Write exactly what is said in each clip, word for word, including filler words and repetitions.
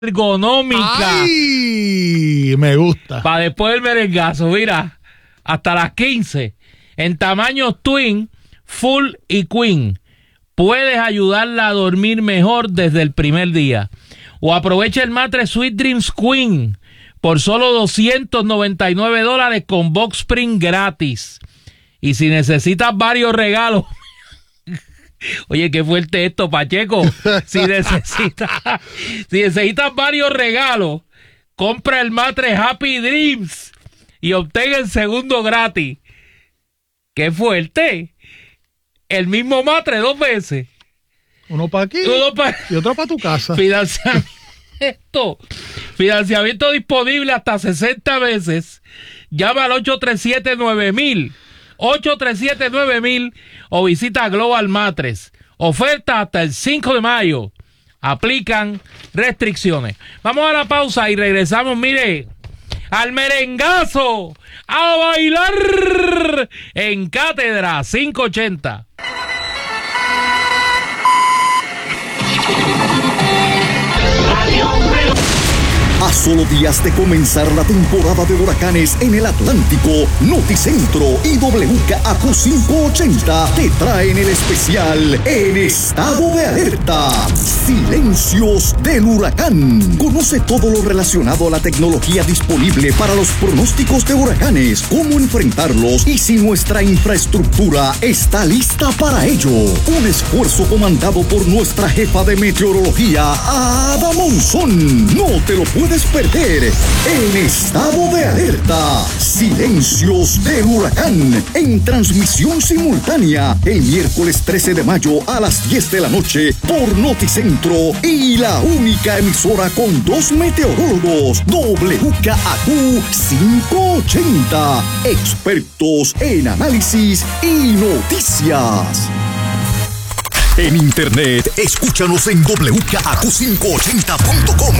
ergonómica. ¡Ay! Me gusta. Para después del merengazo, mira, hasta las quince. En tamaño twin, full y queen. Puedes ayudarla a dormir mejor desde el primer día. O aprovecha el matre Sweet Dreams Queen por solo doscientos noventa y nueve dólares con box spring gratis. Y si necesitas varios regalos... Oye, qué fuerte esto, Pacheco. Si necesitas, si necesitas varios regalos, compra el matre Happy Dreams y obtén el segundo gratis. ¡Qué fuerte! El mismo matre dos veces. Uno para aquí Uno pa... y otro para tu casa. Financiamiento. Financiamiento disponible hasta sesenta veces. Llama al ocho tres siete nueve mil. ocho tres siete nueve mil o visita Global Matres. Oferta hasta el cinco de mayo. Aplican restricciones. Vamos a la pausa y regresamos, mire, al merengazo, a bailar en Cátedra quinientos ochenta. A solo días de comenzar la temporada de huracanes en el Atlántico, Noticentro y W K A Q quinientos ochenta te traen el especial En Estado de Alerta. Silencios del huracán. Conoce todo lo relacionado a la tecnología disponible para los pronósticos de huracanes, cómo enfrentarlos y si nuestra infraestructura está lista para ello. Un esfuerzo comandado por nuestra jefa de meteorología, Ada Monzón. No te lo puedes perder. En Estado de Alerta. Silencios del huracán. En transmisión simultánea el miércoles trece de mayo a las diez de la noche por Noticentro y la única emisora con dos meteorólogos, W K A Q quinientos ochenta. Expertos en análisis y noticias. En internet, escúchanos en W K A Q quinientos ochenta punto com.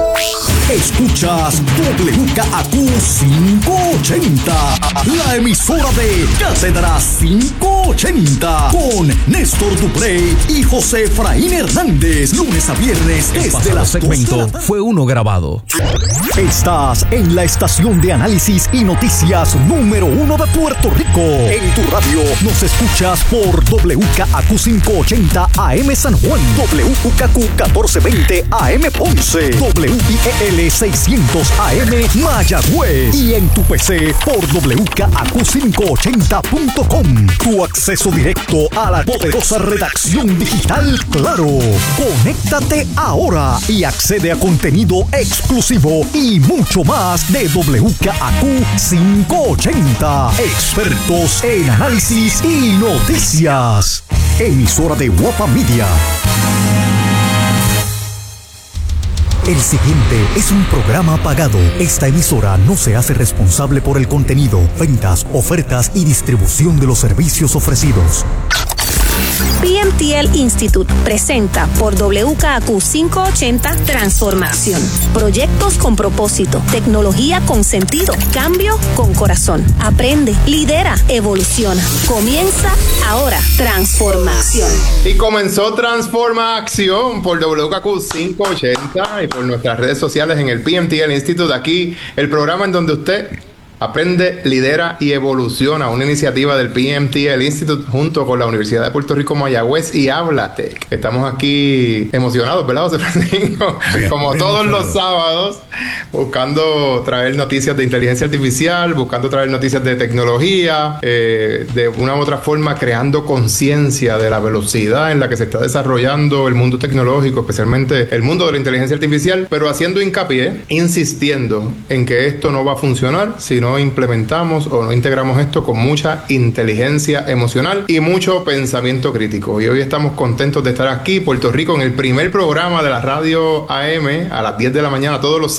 Escuchas W K A Q quinientos ochenta, la emisora de Cátedra quinientos ochenta, con Néstor Duprey y José Efraín Hernández, lunes a viernes desde las segmento fue uno grabado. Estás en la estación de análisis y noticias número uno de Puerto Rico. En tu radio nos escuchas por W K A Q quinientos ochenta A M San Juan, W K A Q catorce veinte A M Ponce, W I E L seiscientos A M Mayagüez y en tu P C por W K A Q quinientos ochenta punto com. Tu acceso directo a la poderosa redacción digital Claro. Conéctate ahora y accede a contenido exclusivo y mucho más de W K A Q quinientos ochenta. Expertos en análisis y noticias. Emisora de Guapa Media. El siguiente es un programa pagado. Esta emisora no se hace responsable por el contenido, ventas, ofertas y distribución de los servicios ofrecidos. P M T L Institute presenta por W K A Q quinientos ochenta Transformación. Proyectos con propósito, tecnología con sentido, cambio con corazón. Aprende, lidera, evoluciona. Comienza ahora. Transformación. Y comenzó Transformación por W K A Q quinientos ochenta y por nuestras redes sociales en el P M T L Institute. Aquí el programa en donde usted aprende, lidera y evoluciona, una iniciativa del P M T L Institute junto con la Universidad de Puerto Rico Mayagüez y Hablatec. Estamos aquí emocionados, ¿verdad, José Francisco? Como todos los sábados, buscando traer noticias de inteligencia artificial, buscando traer noticias de tecnología, eh, de una u otra forma creando conciencia de la velocidad en la que se está desarrollando el mundo tecnológico, especialmente el mundo de la inteligencia artificial, pero haciendo hincapié, insistiendo en que esto no va a funcionar si no implementamos o no integramos esto con mucha inteligencia emocional y mucho pensamiento crítico. Y hoy estamos contentos de estar aquí, Puerto Rico, en el primer programa de la radio A M a las diez de la mañana todos los sábados.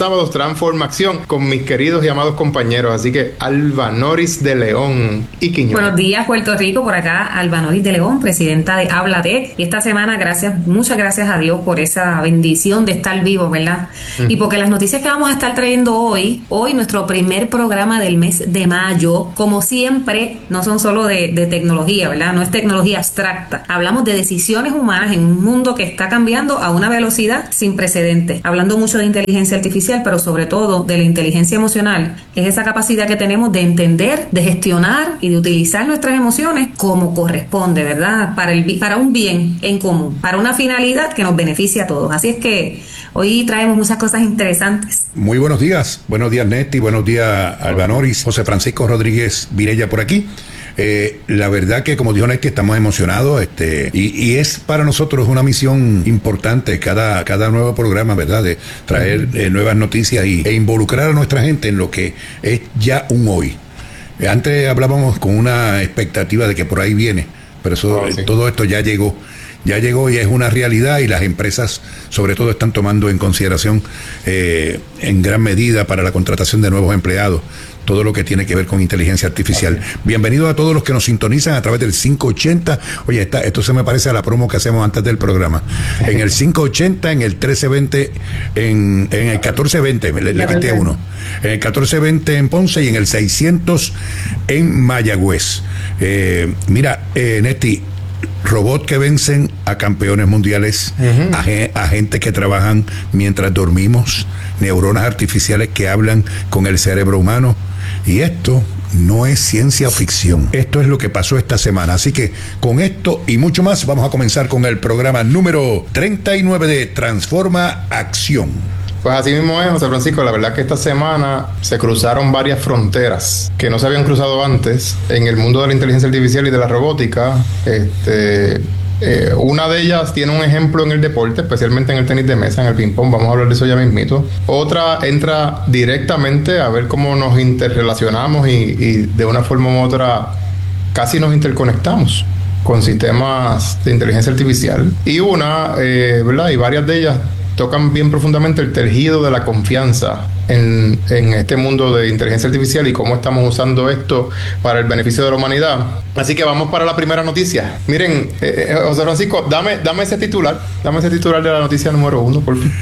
sábados Transforma Acción con mis queridos y amados compañeros. Así que Alba Noris de León y Quiñones. Buenos días, Puerto Rico. Por acá, Alba Noris de León, presidenta de Hablatec. Y esta semana, gracias, muchas gracias a Dios por esa bendición de estar vivos, ¿verdad? Mm. Y porque las noticias que vamos a estar trayendo hoy, hoy nuestro primer programa del mes de mayo, como siempre, no son solo de, de tecnología, ¿verdad? No es tecnología abstracta. Hablamos de decisiones humanas en un mundo que está cambiando a una velocidad sin precedentes. Hablando mucho de inteligencia artificial, pero sobre todo de la inteligencia emocional, es esa capacidad que tenemos de entender, de gestionar y de utilizar nuestras emociones como corresponde, ¿verdad? Para el para un bien en común, para una finalidad que nos beneficie a todos. Así es que hoy traemos muchas cosas interesantes. Muy buenos días. Buenos días, Nesti. Buenos días, Alba Noris. José Francisco Rodríguez Virella por aquí. Eh, la verdad que, como dijo Nesti, estamos emocionados, este, y, y es para nosotros una misión importante cada, cada nuevo programa, ¿verdad? De traer eh, nuevas noticias y, e involucrar a nuestra gente en lo que es ya un hoy. Antes hablábamos con una expectativa de que por ahí viene, pero eso, oh, sí. todo esto ya llegó. Ya llegó y es una realidad, y las empresas sobre todo están tomando en consideración eh, en gran medida para la contratación de nuevos empleados todo lo que tiene que ver con inteligencia artificial. Okay. Bienvenidos a todos los que nos sintonizan a través del cinco ochenta. Oye, esta, esto se me parece a la promo que hacemos antes del programa. En el cinco ochenta, en el trece veinte, en, en el catorce veinte, le, le quité uno. En el catorce veinte en Ponce y en el seiscientos en Mayagüez. Eh, mira, eh, Nesti, robots que vencen a campeones mundiales, uh-huh. a, a gente que trabajan mientras dormimos, neuronas artificiales que hablan con el cerebro humano. Y esto no es ciencia ficción. Esto es lo que pasó esta semana. Así que con esto y mucho más vamos a comenzar con el programa número treinta y nueve de Transforma Acción. Pues así mismo es, José Francisco. La verdad que esta semana se cruzaron varias fronteras que no se habían cruzado antes en el mundo de la inteligencia artificial y de la robótica. Este, eh, una de ellas tiene un ejemplo en el deporte, especialmente en el tenis de mesa, en el ping-pong. Vamos a hablar de eso ya mismito. Otra entra directamente a ver cómo nos interrelacionamos y, y de una forma u otra casi nos interconectamos con sistemas de inteligencia artificial. Y una, eh, ¿verdad? Y varias de ellas tocan bien profundamente el tejido de la confianza en, en este mundo de inteligencia artificial y cómo estamos usando esto para el beneficio de la humanidad. Así que vamos para la primera noticia. Miren, eh, José Francisco, dame, dame ese titular, dame ese titular de la noticia número uno, por favor.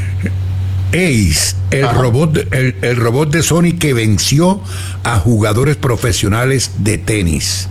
Ace, el robot, el, el robot de Sony que venció a jugadores profesionales de tenis.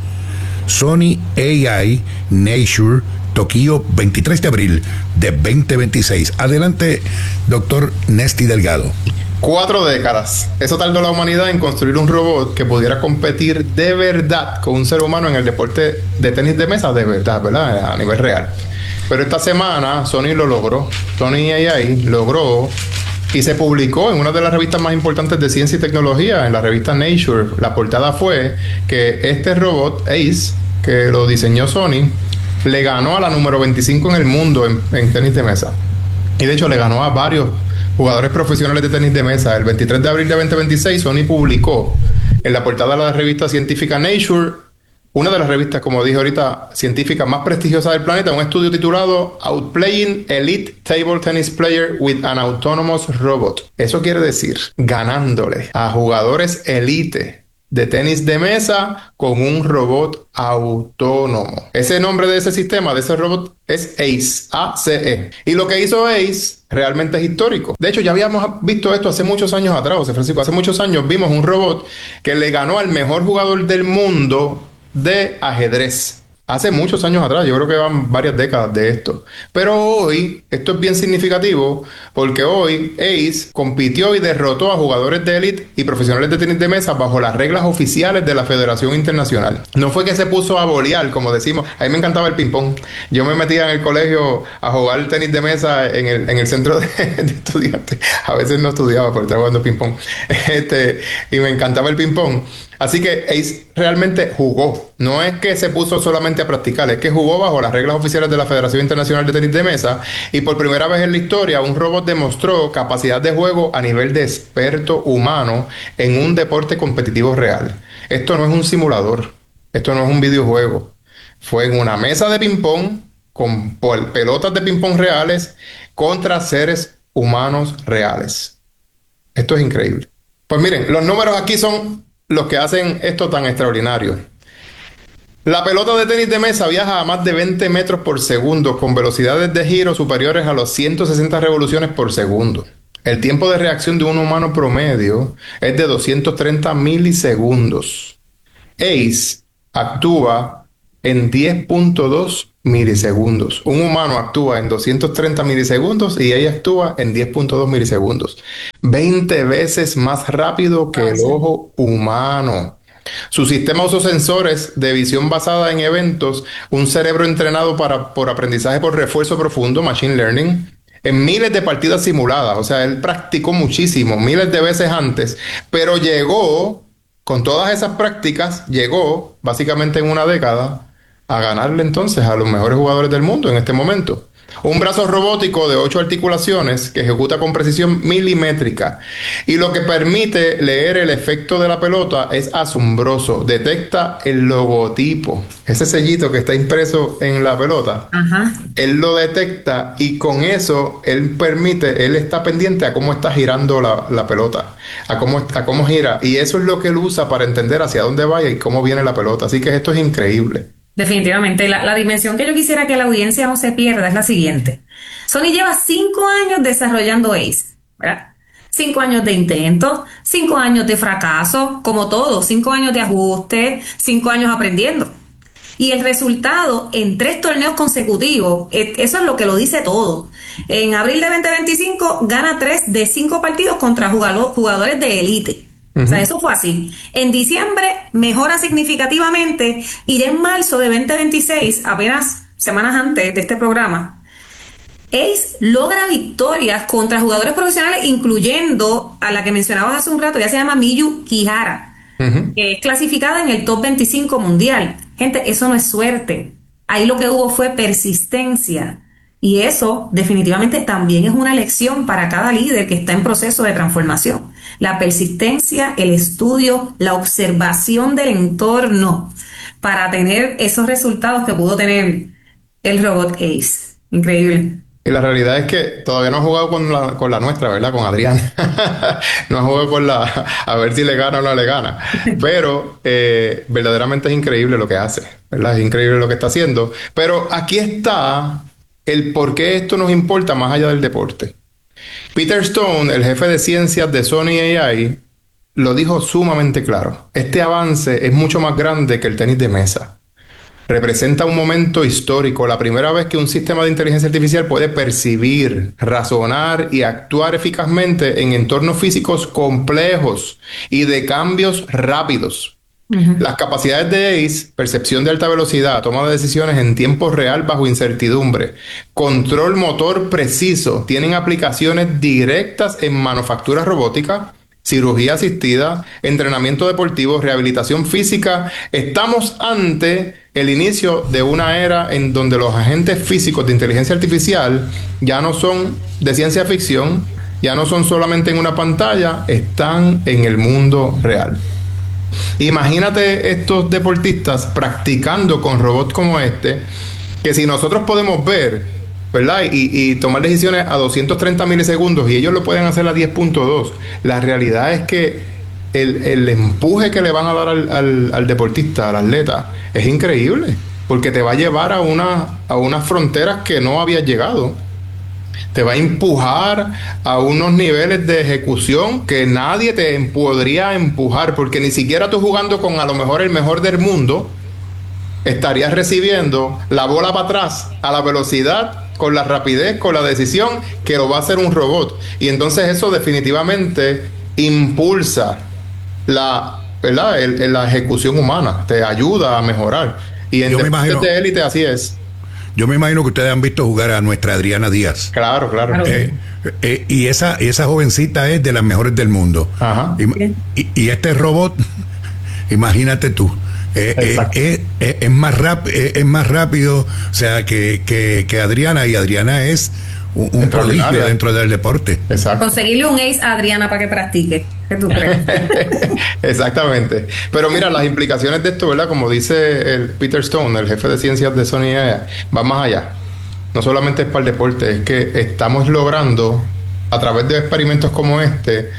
Sony A I Nature Tokio, veintitrés de abril de veinte veintiséis. Adelante, doctor Nesti Delgado. Cuatro décadas. Eso tardó la humanidad en construir un robot que pudiera competir de verdad con un ser humano en el deporte de tenis de mesa, de verdad, ¿verdad? A nivel real. Pero esta semana Sony lo logró. Sony A I logró y se publicó en una de las revistas más importantes de ciencia y tecnología, en la revista Nature. La portada fue que este robot, Ace, que lo diseñó Sony, le ganó a la número veinticinco en el mundo en, en tenis de mesa. Y de hecho le ganó a varios jugadores profesionales de tenis de mesa. El veintitrés de abril de veinte veintiséis, Sony publicó en la portada de la revista científica Nature, una de las revistas, como dije ahorita, científicas más prestigiosas del planeta, un estudio titulado Outplaying Elite Table Tennis Player with an Autonomous Robot. Eso quiere decir, ganándole a jugadores elite de tenis de mesa con un robot autónomo. Ese nombre de ese sistema, de ese robot, es Ace, A C E. Y lo que hizo Ace realmente es histórico. De hecho, ya habíamos visto esto hace muchos años atrás, José Francisco. Hace muchos años vimos un robot que le ganó al mejor jugador del mundo de ajedrez. Hace muchos años atrás, yo creo que van varias décadas de esto. Pero hoy, esto es bien significativo, porque hoy Ace compitió y derrotó a jugadores de élite y profesionales de tenis de mesa bajo las reglas oficiales de la Federación Internacional. No fue que se puso a bolear, como decimos. A mí me encantaba el ping-pong. Yo me metía en el colegio a jugar tenis de mesa en el, en el centro de, de estudiantes. A veces no estudiaba porque estaba jugando ping-pong. Este, y me encantaba el ping-pong. Así que Ace realmente jugó. No es que se puso solamente a practicar, es que jugó bajo las reglas oficiales de la Federación Internacional de Tenis de Mesa, y por primera vez en la historia un robot demostró capacidad de juego a nivel de experto humano en un deporte competitivo real. Esto no es un simulador, esto no es un videojuego. Fue en una mesa de ping-pong con pelotas de ping-pong reales contra seres humanos reales. Esto es increíble. Pues miren, los números aquí son los que hacen esto tan extraordinario. La pelota de tenis de mesa viaja a más de veinte metros por segundo con velocidades de giro superiores a los ciento sesenta revoluciones por segundo. El tiempo de reacción de un humano promedio es de doscientos treinta milisegundos. Ace actúa en diez punto dos milisegundos. Un humano actúa en doscientos treinta milisegundos y ella actúa en diez punto dos milisegundos. veinte veces más rápido que el ojo humano. Su sistema usa sensores de visión basada en eventos, un cerebro entrenado para, por aprendizaje por refuerzo profundo, machine learning, en miles de partidas simuladas. O sea, él practicó muchísimo, miles de veces antes, pero llegó, con todas esas prácticas, llegó básicamente en una década a ganarle entonces a los mejores jugadores del mundo en este momento. Un brazo robótico de ocho articulaciones que ejecuta con precisión milimétrica. Y lo que permite leer el efecto de la pelota es asombroso. Detecta el logotipo, ese sellito que está impreso en la pelota. Ajá. Él lo detecta y con eso él permite, él está pendiente a cómo está girando la, la pelota, a cómo, a cómo gira. Y eso es lo que él usa para entender hacia dónde vaya y cómo viene la pelota. Así que esto es increíble. Definitivamente, la, la dimensión que yo quisiera que la audiencia no se pierda es la siguiente. Sony lleva cinco años desarrollando Ace, ¿verdad? Cinco años de intentos, cinco años de fracaso, como todo, cinco años de ajuste, cinco años aprendiendo. Y el resultado en tres torneos consecutivos, eso es lo que lo dice todo. En abril de veinte veinticinco gana tres de cinco partidos contra jugador, jugadores de élite. O sea, eso fue así. En diciembre mejora significativamente y ya en marzo de veinte veintiséis, apenas semanas antes de este programa, Ace logra victorias contra jugadores profesionales, incluyendo a la que mencionabas hace un rato, ya se llama Miyu Kihara, uh-huh. que es clasificada en el top veinticinco mundial. Gente, eso no es suerte. Ahí lo que hubo fue persistencia. Y eso definitivamente también es una lección para cada líder que está en proceso de transformación. La persistencia, el estudio, la observación del entorno para tener esos resultados que pudo tener el robot Ace. Increíble. Y la realidad es que todavía no ha jugado con la, con la nuestra, ¿verdad? Con Adriana. No ha jugado con la... A ver si le gana o no le gana. Pero eh, verdaderamente es increíble lo que hace, ¿verdad? Es increíble lo que está haciendo. Pero aquí está el por qué esto nos importa más allá del deporte. Peter Stone, el jefe de ciencias de Sony A I, lo dijo sumamente claro. Este avance es mucho más grande que el tenis de mesa. Representa un momento histórico, la primera vez que un sistema de inteligencia artificial puede percibir, razonar y actuar eficazmente en entornos físicos complejos y de cambios rápidos. Uh-huh. Las capacidades de Ace, percepción de alta velocidad, toma de decisiones en tiempo real bajo incertidumbre, control motor preciso, tienen aplicaciones directas en manufactura robótica, cirugía asistida, entrenamiento deportivo, rehabilitación física. Estamos ante el inicio de una era en donde los agentes físicos de inteligencia artificial ya no son de ciencia ficción, ya no son solamente en una pantalla, están en el mundo real. Imagínate estos deportistas practicando con robots como este, que si nosotros podemos ver, ¿verdad? Y, y tomar decisiones a doscientos treinta milisegundos y ellos lo pueden hacer a diez punto dos. La realidad es que el, el empuje que le van a dar al, al, al deportista, al atleta, es increíble, porque te va a llevar a, una, a unas fronteras que no habías llegado. Te va a empujar a unos niveles de ejecución que nadie te podría empujar, porque ni siquiera tú jugando con a lo mejor el mejor del mundo estarías recibiendo la bola para atrás a la velocidad, con la rapidez, con la decisión que lo va a hacer un robot. Y entonces eso definitivamente impulsa la, ¿verdad? El, el, la ejecución humana, te ayuda a mejorar. Y en deportes de élite así es. Yo me imagino que ustedes han visto jugar a nuestra Adriana Díaz. Claro, claro. Eh, eh, y esa, esa jovencita es de las mejores del mundo. Ajá. Y, y, y este robot, imagínate tú, eh, eh, eh, eh, es, más rap, eh, es más rápido, o sea, que, que, que Adriana, y Adriana es un, un prodigio dentro del deporte. Exacto. Conseguirle un ace a Adriana para que practique. ¿Qué tú crees? Exactamente. Pero mira, las implicaciones de esto, ¿verdad? Como dice el Peter Stone, el jefe de ciencias de Sony A I, va más allá. No solamente es para el deporte, es que estamos logrando, a través de experimentos como este,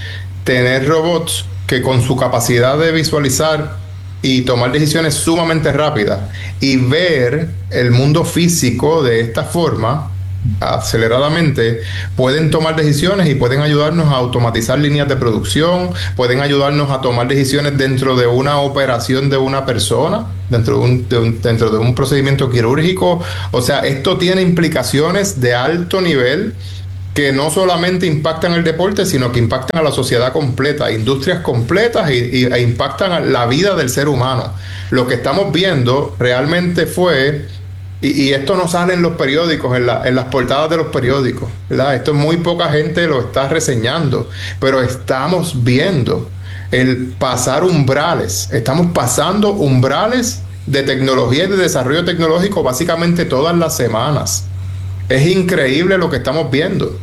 tener robots que con su capacidad de visualizar y tomar decisiones sumamente rápidas y ver el mundo físico de esta forma, aceleradamente, pueden tomar decisiones y pueden ayudarnos a automatizar líneas de producción, pueden ayudarnos a tomar decisiones dentro de una operación de una persona, dentro de un, de un, dentro de un procedimiento quirúrgico. O sea, esto tiene implicaciones de alto nivel que no solamente impactan el deporte, sino que impactan a la sociedad completa, industrias completas y, y, e impactan a la vida del ser humano. Lo que estamos viendo realmente fue, y, y esto no sale en los periódicos, en, la, en las portadas de los periódicos, ¿verdad? Esto muy poca gente lo está reseñando, pero estamos viendo el pasar umbrales, estamos pasando umbrales de tecnología y de desarrollo tecnológico básicamente todas las semanas. Es increíble lo que estamos viendo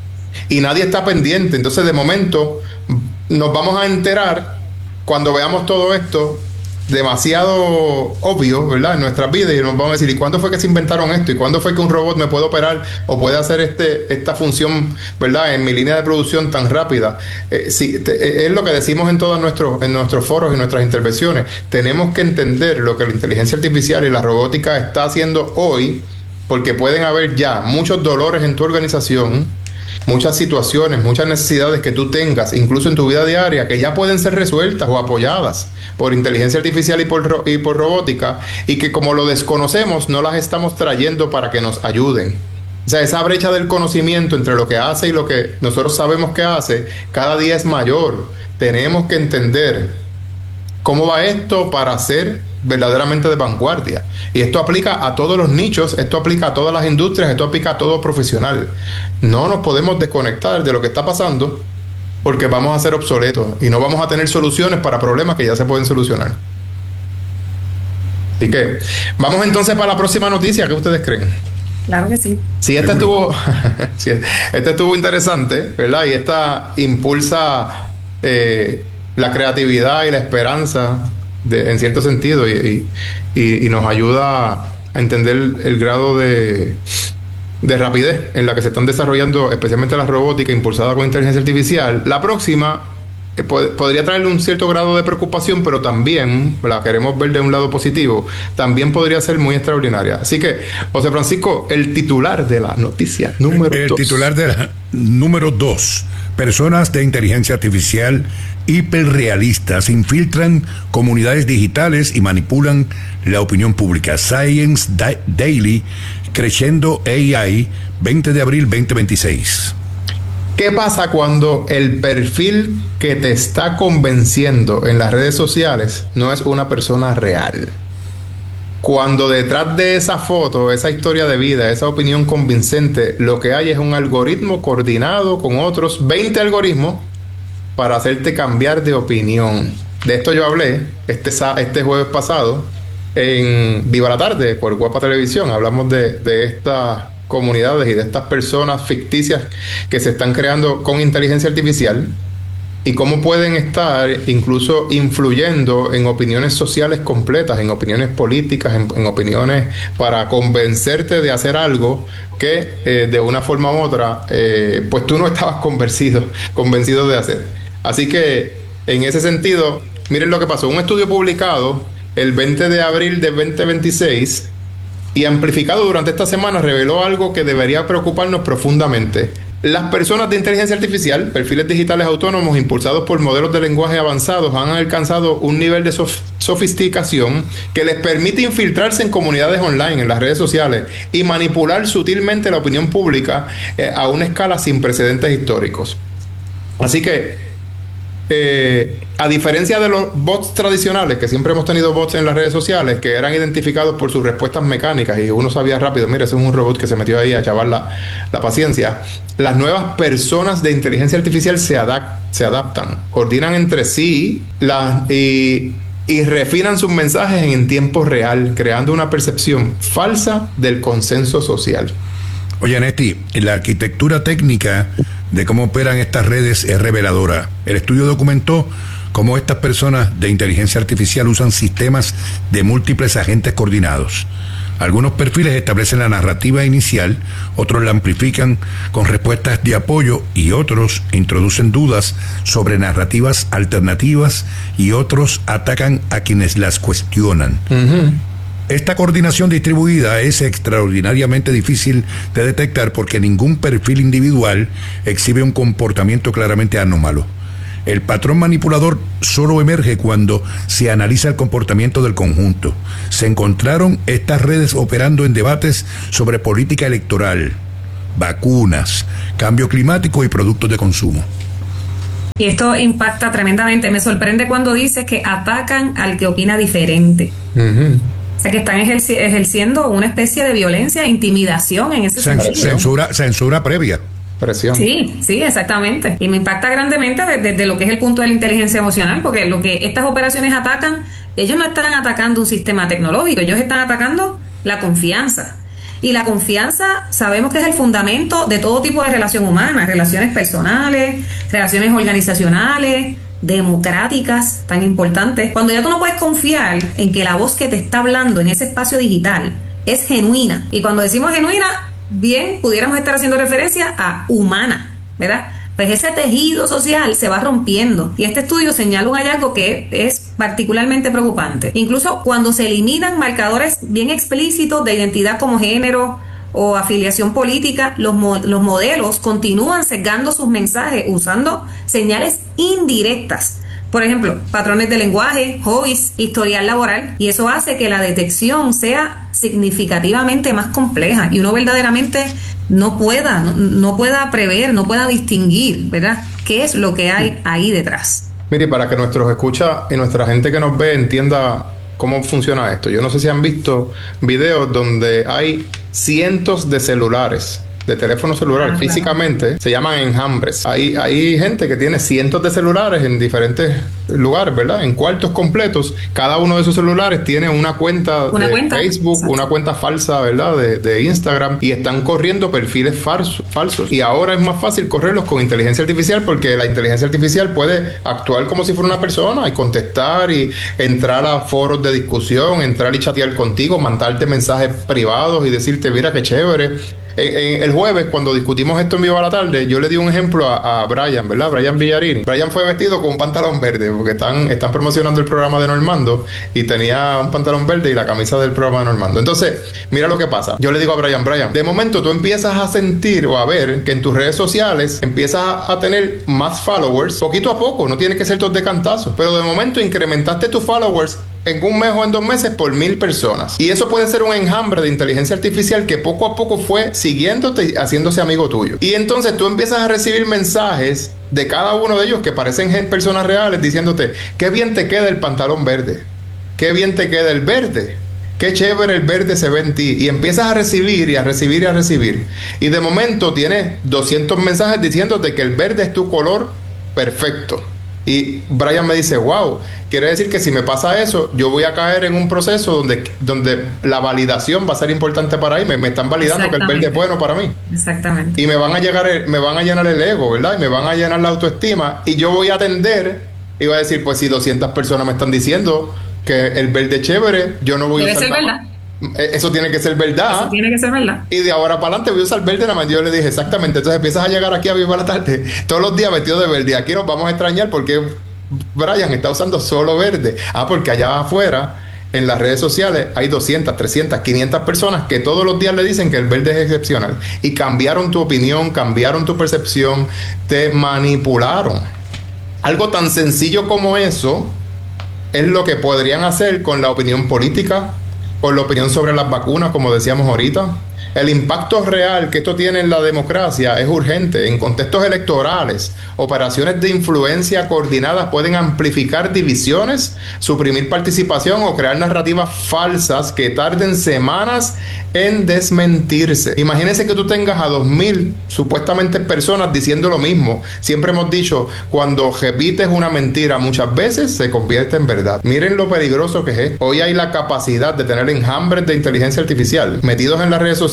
y nadie está pendiente. Entonces, de momento, nos vamos a enterar cuando veamos todo esto demasiado obvio, ¿verdad?, en nuestras vidas, y nos vamos a decir, ¿y cuándo fue que se inventaron esto? ¿Y cuándo fue que un robot me puede operar o puede hacer este esta función, ¿verdad?, en mi línea de producción tan rápida? Eh, sí, te, es lo que decimos en todos nuestros en nuestros foros y nuestras intervenciones. Tenemos que entender lo que la inteligencia artificial y la robótica está haciendo hoy, porque pueden haber ya muchos dolores en tu organización, muchas situaciones, muchas necesidades que tú tengas, incluso en tu vida diaria, que ya pueden ser resueltas o apoyadas por inteligencia artificial y por, y por robótica, y que como lo desconocemos, no las estamos trayendo para que nos ayuden. O sea, esa brecha del conocimiento entre lo que hace y lo que nosotros sabemos que hace, cada día es mayor. Tenemos que entender cómo va esto para ser verdaderamente de vanguardia. Y esto aplica a todos los nichos, esto aplica a todas las industrias, esto aplica a todo profesional. No nos podemos desconectar de lo que está pasando, porque vamos a ser obsoletos y no vamos a tener soluciones para problemas que ya se pueden solucionar. Así que vamos entonces para la próxima noticia. ¿Qué ustedes creen? Claro que sí. Sí, este estuvo, sí, este estuvo interesante, ¿verdad? Y esta impulsa eh, la creatividad y la esperanza de, en cierto sentido, y, y, y nos ayuda a entender el, el grado de, de rapidez en la que se están desarrollando, especialmente la robótica impulsada con inteligencia artificial. La próxima eh, pod- podría traerle un cierto grado de preocupación, pero también la queremos ver de un lado positivo, también podría ser muy extraordinaria. Así que, José Francisco, el titular de la noticia número dos. El titular de la número dos. Personas de inteligencia artificial hiperrealistas infiltran comunidades digitales y manipulan la opinión pública. Science da- Daily, Creciendo A I, veinte de abril veinte veintiséis. ¿Qué pasa cuando el perfil que te está convenciendo en las redes sociales no es una persona real? Cuando detrás de esa foto, esa historia de vida, esa opinión convincente, lo que hay es un algoritmo coordinado con otros veinte algoritmos para hacerte cambiar de opinión. De esto yo hablé este, este jueves pasado en Viva la Tarde por Guapa Televisión. Hablamos de, de estas comunidades y de estas personas ficticias que se están creando con inteligencia artificial, y cómo pueden estar incluso influyendo en opiniones sociales completas, en opiniones políticas, en, en opiniones para convencerte de hacer algo que eh, de una forma u otra, eh, pues tú no estabas convencido, convencido de hacer. Así que en ese sentido, miren lo que pasó. Un estudio publicado el veinte de abril de veinte veintiséis y amplificado durante esta semana reveló algo que debería preocuparnos profundamente. Las personas de inteligencia artificial, perfiles digitales autónomos impulsados por modelos de lenguaje avanzados, han alcanzado un nivel de sof- sofisticación que les permite infiltrarse en comunidades online, en las redes sociales, y manipular sutilmente la opinión pública eh, a una escala sin precedentes históricos. Así que, eh, a diferencia de los bots tradicionales, que siempre hemos tenido bots en las redes sociales, que eran identificados por sus respuestas mecánicas y uno sabía rápido, mira, ese es un robot que se metió ahí a chavar la, la paciencia, las nuevas personas de inteligencia artificial se, adap- se adaptan, coordinan entre sí la, y, y refinan sus mensajes en tiempo real, creando una percepción falsa del consenso social. Oye, Nesti, la arquitectura técnica de cómo operan estas redes es reveladora. El estudio documentó cómo estas personas de inteligencia artificial usan sistemas de múltiples agentes coordinados. Algunos perfiles establecen la narrativa inicial, otros la amplifican con respuestas de apoyo y otros introducen dudas sobre narrativas alternativas y otros atacan a quienes las cuestionan. Uh-huh. Esta coordinación distribuida es extraordinariamente difícil de detectar porque ningún perfil individual exhibe un comportamiento claramente anómalo. El patrón manipulador solo emerge cuando se analiza el comportamiento del conjunto. Se encontraron estas redes operando en debates sobre política electoral, vacunas, cambio climático y productos de consumo. Y esto impacta tremendamente. Me sorprende cuando dices que atacan al que opina diferente. Uh-huh. O sea, que están ejerci- ejerciendo una especie de violencia e intimidación en ese Cen- sentido. Censura, censura previa. Presión. Sí, sí, exactamente. Y me impacta grandemente desde, desde lo que es el punto de la inteligencia emocional, porque lo que estas operaciones atacan, ellos no están atacando un sistema tecnológico, ellos están atacando la confianza. Y la confianza sabemos que es el fundamento de todo tipo de relación humana, relaciones personales, relaciones organizacionales, democráticas, tan importantes. Cuando ya tú no puedes confiar en que la voz que te está hablando en ese espacio digital es genuina, y cuando decimos genuina, bien, pudiéramos estar haciendo referencia a humana, ¿verdad? Pues ese tejido social se va rompiendo y este estudio señala un hallazgo que es particularmente preocupante. Incluso cuando se eliminan marcadores bien explícitos de identidad como género o afiliación política, los, mo- los modelos continúan sesgando sus mensajes usando señales indirectas. Por ejemplo, patrones de lenguaje, hobbies, historial laboral, y eso hace que la detección sea significativamente más compleja y uno verdaderamente no pueda, no, no pueda prever, no pueda distinguir, ¿verdad?, qué es lo que hay ahí detrás. Mire, para que nuestros escucha y nuestra gente que nos ve entienda cómo funciona esto. Yo no sé si han visto videos donde hay cientos de celulares, de teléfonos celulares, ah, físicamente, claro. Se llaman enjambres. Hay, hay gente que tiene cientos de celulares en diferentes lugares, ¿verdad? En cuartos completos. Cada uno de esos celulares tiene una cuenta ¿Una de cuenta? Facebook, Exacto. Una cuenta falsa, ¿verdad? De, de Instagram, y están corriendo perfiles falso, falsos. Y ahora es más fácil correrlos con inteligencia artificial porque la inteligencia artificial puede actuar como si fuera una persona y contestar y entrar a foros de discusión, entrar y chatear contigo, mandarte mensajes privados y decirte, mira qué chévere. En, en el jueves, cuando discutimos esto en vivo a la tarde, yo le di un ejemplo a, a Brian, ¿verdad? Brian Villarini. Brian fue vestido con un pantalón verde, porque están, están promocionando el programa de Normando, y tenía un pantalón verde y la camisa del programa de Normando. Entonces, mira lo que pasa. Yo le digo a Brian, Brian, de momento tú empiezas a sentir o a ver que en tus redes sociales empiezas a, a tener más followers, poquito a poco, no tiene que ser todo de cantazo, pero de momento incrementaste tus followers en un mes o en dos meses por mil personas. Y eso puede ser un enjambre de inteligencia artificial que poco a poco fue siguiéndote y haciéndose amigo tuyo. Y entonces tú empiezas a recibir mensajes de cada uno de ellos que parecen personas reales diciéndote, qué bien te queda el pantalón verde, qué bien te queda el verde, qué chévere el verde se ve en ti. Y empiezas a recibir y a recibir y a recibir. Y de momento tienes doscientos mensajes diciéndote que el verde es tu color perfecto. Y Brian me dice, wow, quiere decir que si me pasa eso, yo voy a caer en un proceso donde, donde la validación va a ser importante para mí. Me, me están validando que el verde es bueno para mí. Exactamente. Y me van a llegar, el, me van a llenar el ego, ¿verdad? Y me van a llenar la autoestima. Y yo voy a atender y voy a decir, pues si doscientas personas me están diciendo que el verde es chévere, yo no voy Debe a usar ser verdad. Eso tiene que ser verdad. Eso tiene que ser verdad. Y de ahora para adelante voy a usar verde nada más. Yo le dije, exactamente. Entonces empiezas a llegar aquí a Viva la Tarde todos los días vestido de verde. Y aquí nos vamos a extrañar porque Brian está usando solo verde. Ah, porque allá afuera, en las redes sociales, hay doscientas, trescientas, quinientas personas que todos los días le dicen que el verde es excepcional. Y cambiaron tu opinión, cambiaron tu percepción, te manipularon. Algo tan sencillo como eso es lo que podrían hacer con la opinión política, por la opinión sobre las vacunas, como decíamos ahorita. El impacto real que esto tiene en la democracia es urgente. En contextos electorales, operaciones de influencia coordinadas pueden amplificar divisiones, suprimir participación o crear narrativas falsas que tarden semanas en desmentirse. Imagínense que tú tengas a dos mil supuestamente personas diciendo lo mismo. Siempre hemos dicho, cuando repites una mentira muchas veces, se convierte en verdad. Miren lo peligroso que es. Hoy hay la capacidad de tener enjambres de inteligencia artificial metidos en las redes sociales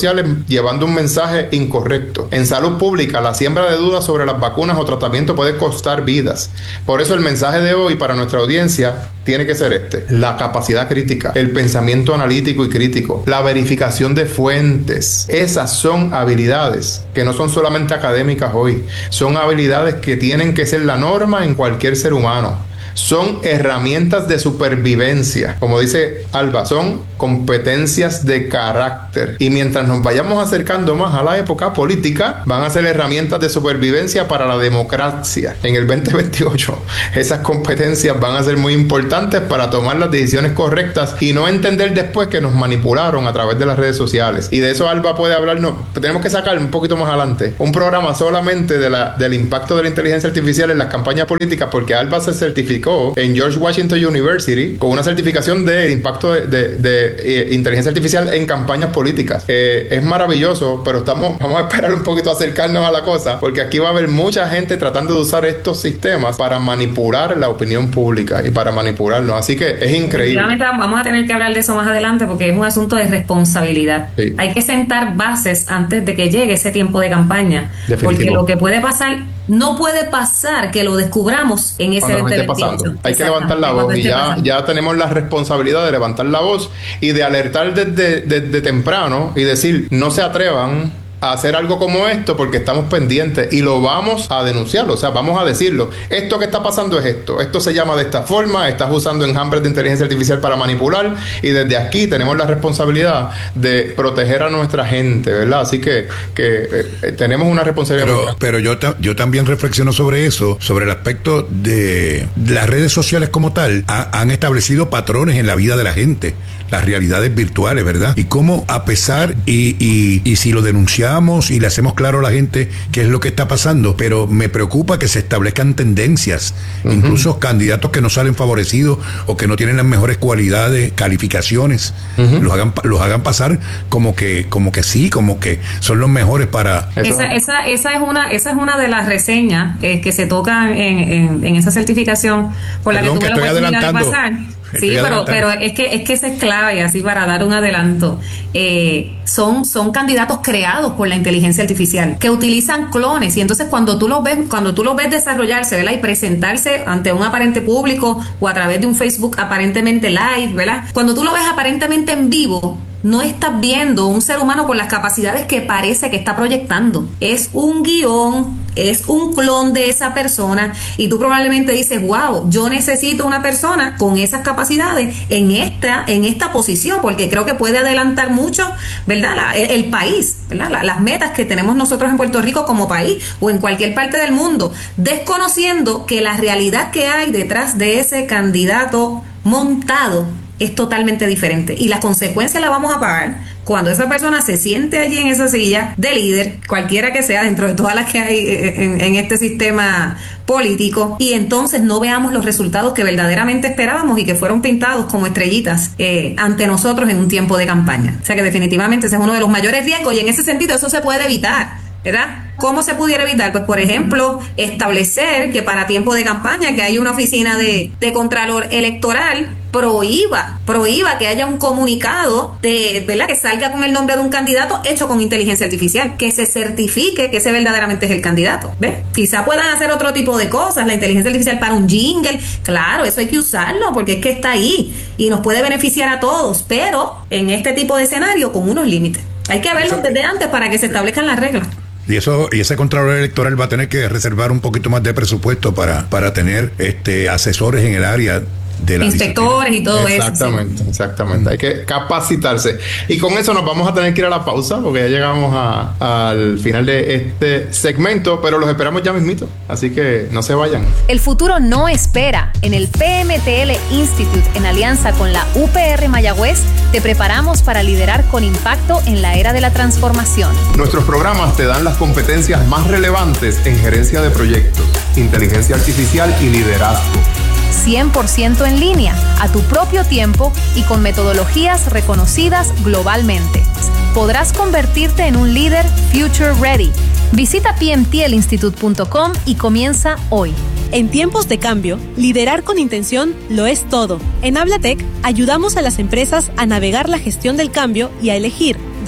sociales llevando un mensaje incorrecto. En salud pública, la siembra de dudas sobre las vacunas o tratamientos puede costar vidas. Por eso el mensaje de hoy para nuestra audiencia tiene que ser este: la capacidad crítica, el pensamiento analítico y crítico, la verificación de fuentes. Esas son habilidades que no son solamente académicas hoy, son habilidades que tienen que ser la norma en cualquier ser humano. Son herramientas de supervivencia, como dice Alba, son competencias de carácter. Y mientras nos vayamos acercando más a la época política, van a ser herramientas de supervivencia para la democracia. En el veinte veintiocho, esas competencias van a ser muy importantes para tomar las decisiones correctas y no entender después que nos manipularon a través de las redes sociales. Y de eso Alba puede hablarnos. Tenemos que sacar un poquito más adelante un programa solamente de la, del impacto de la inteligencia artificial en las campañas políticas, porque Alba se certificó en George Washington University con una certificación de impacto de, de, de, de inteligencia artificial en campañas políticas. Eh, es maravilloso, pero estamos vamos a esperar un poquito a acercarnos a la cosa, porque aquí va a haber mucha gente tratando de usar estos sistemas para manipular la opinión pública y para manipularnos. Así que es increíble. Vamos a tener que hablar de eso más adelante, porque es un asunto de responsabilidad. Sí. Hay que sentar bases antes de que llegue ese tiempo de campaña, porque lo que puede pasar, no puede pasar que lo descubramos en ese veinte veintiocho. Hay que levantar la voz y ya, ya tenemos la responsabilidad de levantar la voz y de alertar desde, desde temprano y decir: no se atrevan a hacer algo como esto porque estamos pendientes y lo vamos a denunciar, o sea, vamos a decirlo. Esto que está pasando es esto, esto se llama de esta forma, estás usando enjambres de inteligencia artificial para manipular y desde aquí tenemos la responsabilidad de proteger a nuestra gente, ¿verdad? Así que, que eh, tenemos una responsabilidad. Pero, pero yo, ta- yo también reflexiono sobre eso, sobre el aspecto de las redes sociales como tal, ha, han establecido patrones en la vida de la gente, las realidades virtuales, ¿verdad? Y cómo a pesar y, y, y si lo denunciamos y le hacemos claro a la gente qué es lo que está pasando, pero me preocupa que se establezcan tendencias, uh-huh. incluso candidatos que no salen favorecidos o que no tienen las mejores cualidades, calificaciones, uh-huh. los hagan los hagan pasar como que como que sí, como que son los mejores para... Esa, esa, esa es una esa es una de las reseñas eh, que se tocan en, en, en esa certificación por la Perdón, que tuve que la oportunidad de pasar. Sí, pero, pero es que es que esa es clave, así para dar un adelanto. Eh, son, son candidatos creados por la inteligencia artificial que utilizan clones, y entonces cuando tú los ves, cuando tú los ves desarrollarse, ¿verdad? Y presentarse ante un aparente público o a través de un Facebook aparentemente live, ¿verdad? Cuando tú lo ves aparentemente en vivo, no estás viendo un ser humano con las capacidades que parece que está proyectando. Es un guión, es un clon de esa persona, y tú probablemente dices: wow, yo necesito una persona con esas capacidades en esta, en esta posición, porque creo que puede adelantar mucho, ¿verdad? La, el, el país, ¿verdad? La, las metas que tenemos nosotros en Puerto Rico como país o en cualquier parte del mundo, desconociendo que la realidad que hay detrás de ese candidato montado es totalmente diferente, y las consecuencias las vamos a pagar cuando esa persona se siente allí en esa silla de líder, cualquiera que sea, dentro de todas las que hay en, en este sistema político, y entonces no veamos los resultados que verdaderamente esperábamos y que fueron pintados como estrellitas eh, ante nosotros en un tiempo de campaña. O sea que definitivamente ese es uno de los mayores riesgos, y en ese sentido eso se puede evitar, ¿verdad? ¿Cómo se pudiera evitar? Pues, por ejemplo, establecer que para tiempo de campaña, que hay una oficina de, de Contralor Electoral, prohíba, prohíba que haya un comunicado de, ¿verdad?, que salga con el nombre de un candidato hecho con inteligencia artificial, que se certifique que ese verdaderamente es el candidato, ¿ves? Quizá puedan hacer otro tipo de cosas, la inteligencia artificial para un jingle, claro, eso hay que usarlo porque es que está ahí y nos puede beneficiar a todos, pero en este tipo de escenario con unos límites. Hay que verlo desde antes para que se establezcan las reglas. Y eso, y ese Contralor Electoral va a tener que reservar un poquito más de presupuesto para, para tener este asesores en el área de la inspectores disciplina. Y todo exactamente, eso. Exactamente, exactamente. Hay que capacitarse. Y con eso nos vamos a tener que ir a la pausa, porque ya llegamos a, al final de este segmento, pero los esperamos ya mismito. Así que no se vayan. El futuro no espera. En el P M T L Institute, en alianza con la U P R Mayagüez, te preparamos para liderar con impacto en la era de la transformación. Nuestros programas te dan las competencias más relevantes en gerencia de proyectos, inteligencia artificial y liderazgo. cien por ciento en línea, a tu propio tiempo y con metodologías reconocidas globalmente. Podrás convertirte en un líder future ready. Visita p m t l institute punto com y comienza hoy. En tiempos de cambio, liderar con intención lo es todo. En HablaTech ayudamos a las empresas a navegar la gestión del cambio y a elegir,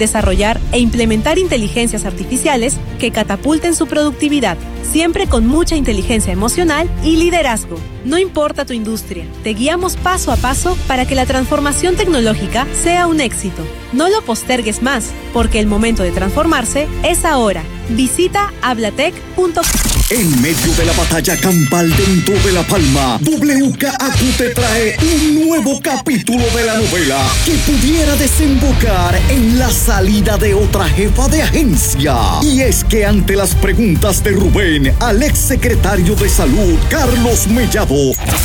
desarrollar e implementar inteligencias artificiales que catapulten su productividad, siempre con mucha inteligencia emocional y liderazgo. No importa tu industria, te guiamos paso a paso para que la transformación tecnológica sea un éxito. No lo postergues más, porque el momento de transformarse es ahora. Visita hablatec punto com. En medio de la batalla campal dentro de La Palma, W K A Q te trae un nuevo capítulo de la novela que pudiera desembocar en la salida de otra jefa de agencia. Y es que ante las preguntas de Rubén al exsecretario de Salud, Carlos Mellado,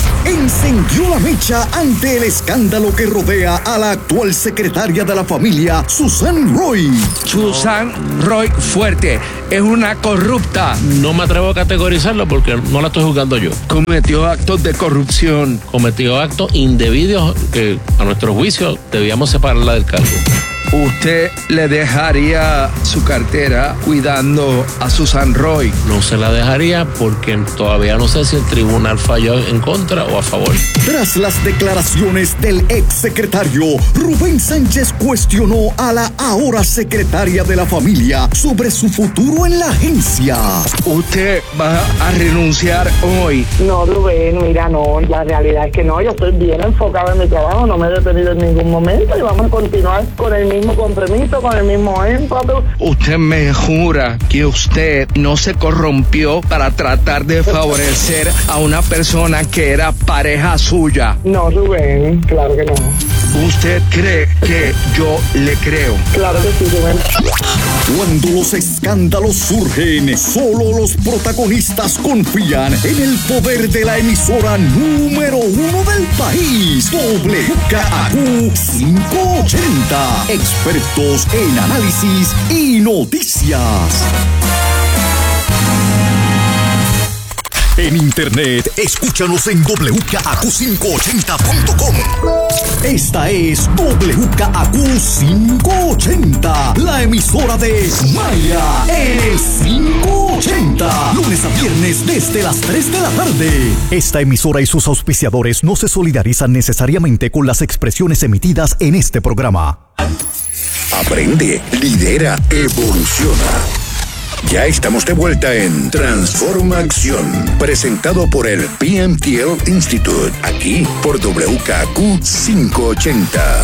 encendió la mecha ante el escándalo que rodea a la actual secretaria de la familia, Susan Roy. Susan Roy Fuerte es una corrupta. No me atrevo a categorizarlo porque no la estoy juzgando yo. Cometió actos de corrupción. Cometió actos indebidos que a nuestro juicio debíamos separarla del cargo. ¿Usted le dejaría su cartera cuidando a Susan Roy? No se la dejaría porque todavía no sé si el tribunal falló en contra o a favor. Tras las declaraciones del exsecretario, Rubén Sánchez cuestionó a la ahora secretaria de la familia sobre su futuro en la agencia. ¿Usted va a renunciar hoy? No, Rubén, mira, no, la realidad es que no, yo estoy bien enfocado en mi trabajo, no me he detenido en ningún momento y vamos a continuar con el mismo compromiso, con el mismo énfasis. ¿Usted me jura que usted no se corrompió para tratar de favorecer a una persona que era pareja suya? No, Rubén, claro que no. ¿Usted cree que yo le creo? Claro que sí, Rubén. Cuando los escándalos surgen, solo los protagonistas confían en el poder de la emisora número uno del país, W K A Q quinientos ochenta. Expertos en análisis y noticias. En internet, escúchanos en doble u K A Q quinientos ochenta punto com. Esta es W K A Q quinientos ochenta, la emisora de Maya en el quinientos ochenta. Lunes a viernes desde las tres de la tarde. Esta emisora y sus auspiciadores no se solidarizan necesariamente con las expresiones emitidas en este programa. Aprende, lidera, evoluciona. Ya estamos de vuelta en Transforma Acción, presentado por el P M T L Institute, aquí por W K A Q quinientos ochenta.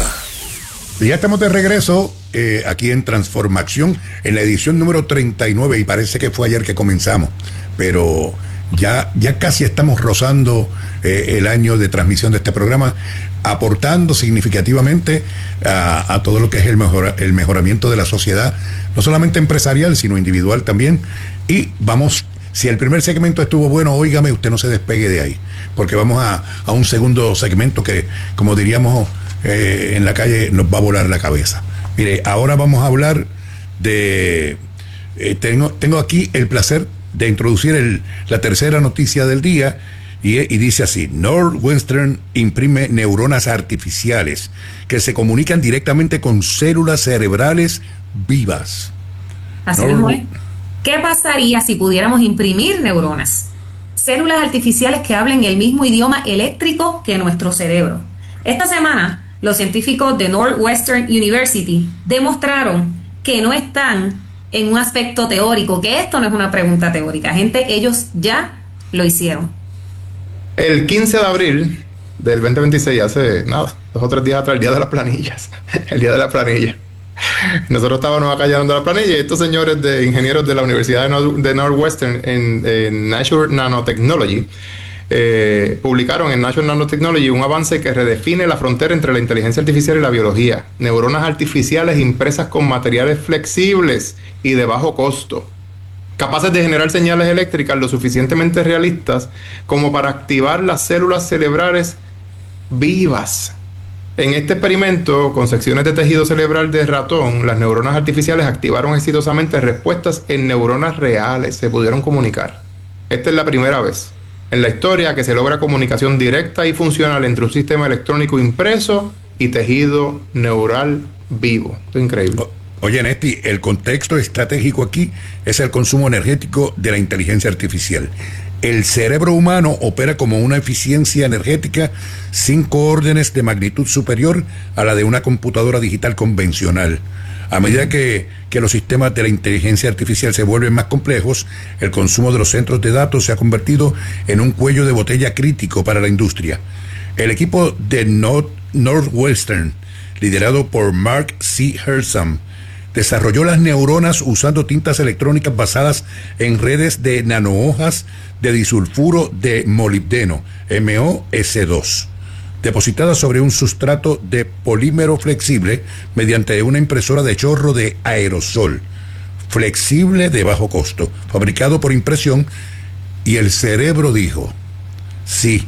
Y ya estamos de regreso eh, aquí en Transforma Acción, en la edición número treinta y nueve, y parece que fue ayer que comenzamos, pero ya, ya casi estamos rozando eh, el año de transmisión de este programa, aportando significativamente a, a todo lo que es el, mejora, el mejoramiento de la sociedad, no solamente empresarial, sino individual también. Y vamos, si el primer segmento estuvo bueno, óigame, usted no se despegue de ahí, porque vamos a, a un segundo segmento que, como diríamos eh, en la calle, nos va a volar la cabeza. Mire, ahora vamos a hablar de... Eh, tengo, tengo aquí el placer de introducir el, la tercera noticia del día, y, y dice así: Northwestern imprime neuronas artificiales que se comunican directamente con células cerebrales vivas. Así mismo es. ¿Qué pasaría si pudiéramos imprimir neuronas? Células artificiales que hablen el mismo idioma eléctrico que nuestro cerebro. Esta semana, los científicos de Northwestern University demostraron que no están en un aspecto teórico, que esto no es una pregunta teórica. Gente, ellos ya lo hicieron. El quince de abril del veinte veintiséis, hace nada, dos o tres días atrás, el día de las planillas, el día de la planilla. Nosotros estábamos acá llenando la planilla y estos señores de ingenieros de la Universidad de, Nord- de Northwestern en, en Nature Nanotechnology eh, publicaron en Nature Nanotechnology un avance que redefine la frontera entre la inteligencia artificial y la biología. Neuronas artificiales impresas con materiales flexibles y de bajo costo, capaces de generar señales eléctricas lo suficientemente realistas como para activar las células cerebrales vivas. En este experimento, con secciones de tejido cerebral de ratón, las neuronas artificiales activaron exitosamente respuestas en neuronas reales, se pudieron comunicar. Esta es la primera vez en la historia que se logra comunicación directa y funcional entre un sistema electrónico impreso y tejido neural vivo. Esto es increíble. Oye, Nesti, el contexto estratégico aquí es el consumo energético de la inteligencia artificial. El cerebro humano opera como una eficiencia energética cinco órdenes de magnitud superior a la de una computadora digital convencional. A medida que, que los sistemas de la inteligencia artificial se vuelven más complejos, el consumo de los centros de datos se ha convertido en un cuello de botella crítico para la industria. El equipo de North, Northwestern, liderado por Mark C. Hersam, desarrolló las neuronas usando tintas electrónicas basadas en redes de nanohojas de disulfuro de molibdeno, M O S dos, depositadas sobre un sustrato de polímero flexible mediante una impresora de chorro de aerosol, flexible de bajo costo, fabricado por impresión, y el cerebro dijo, sí,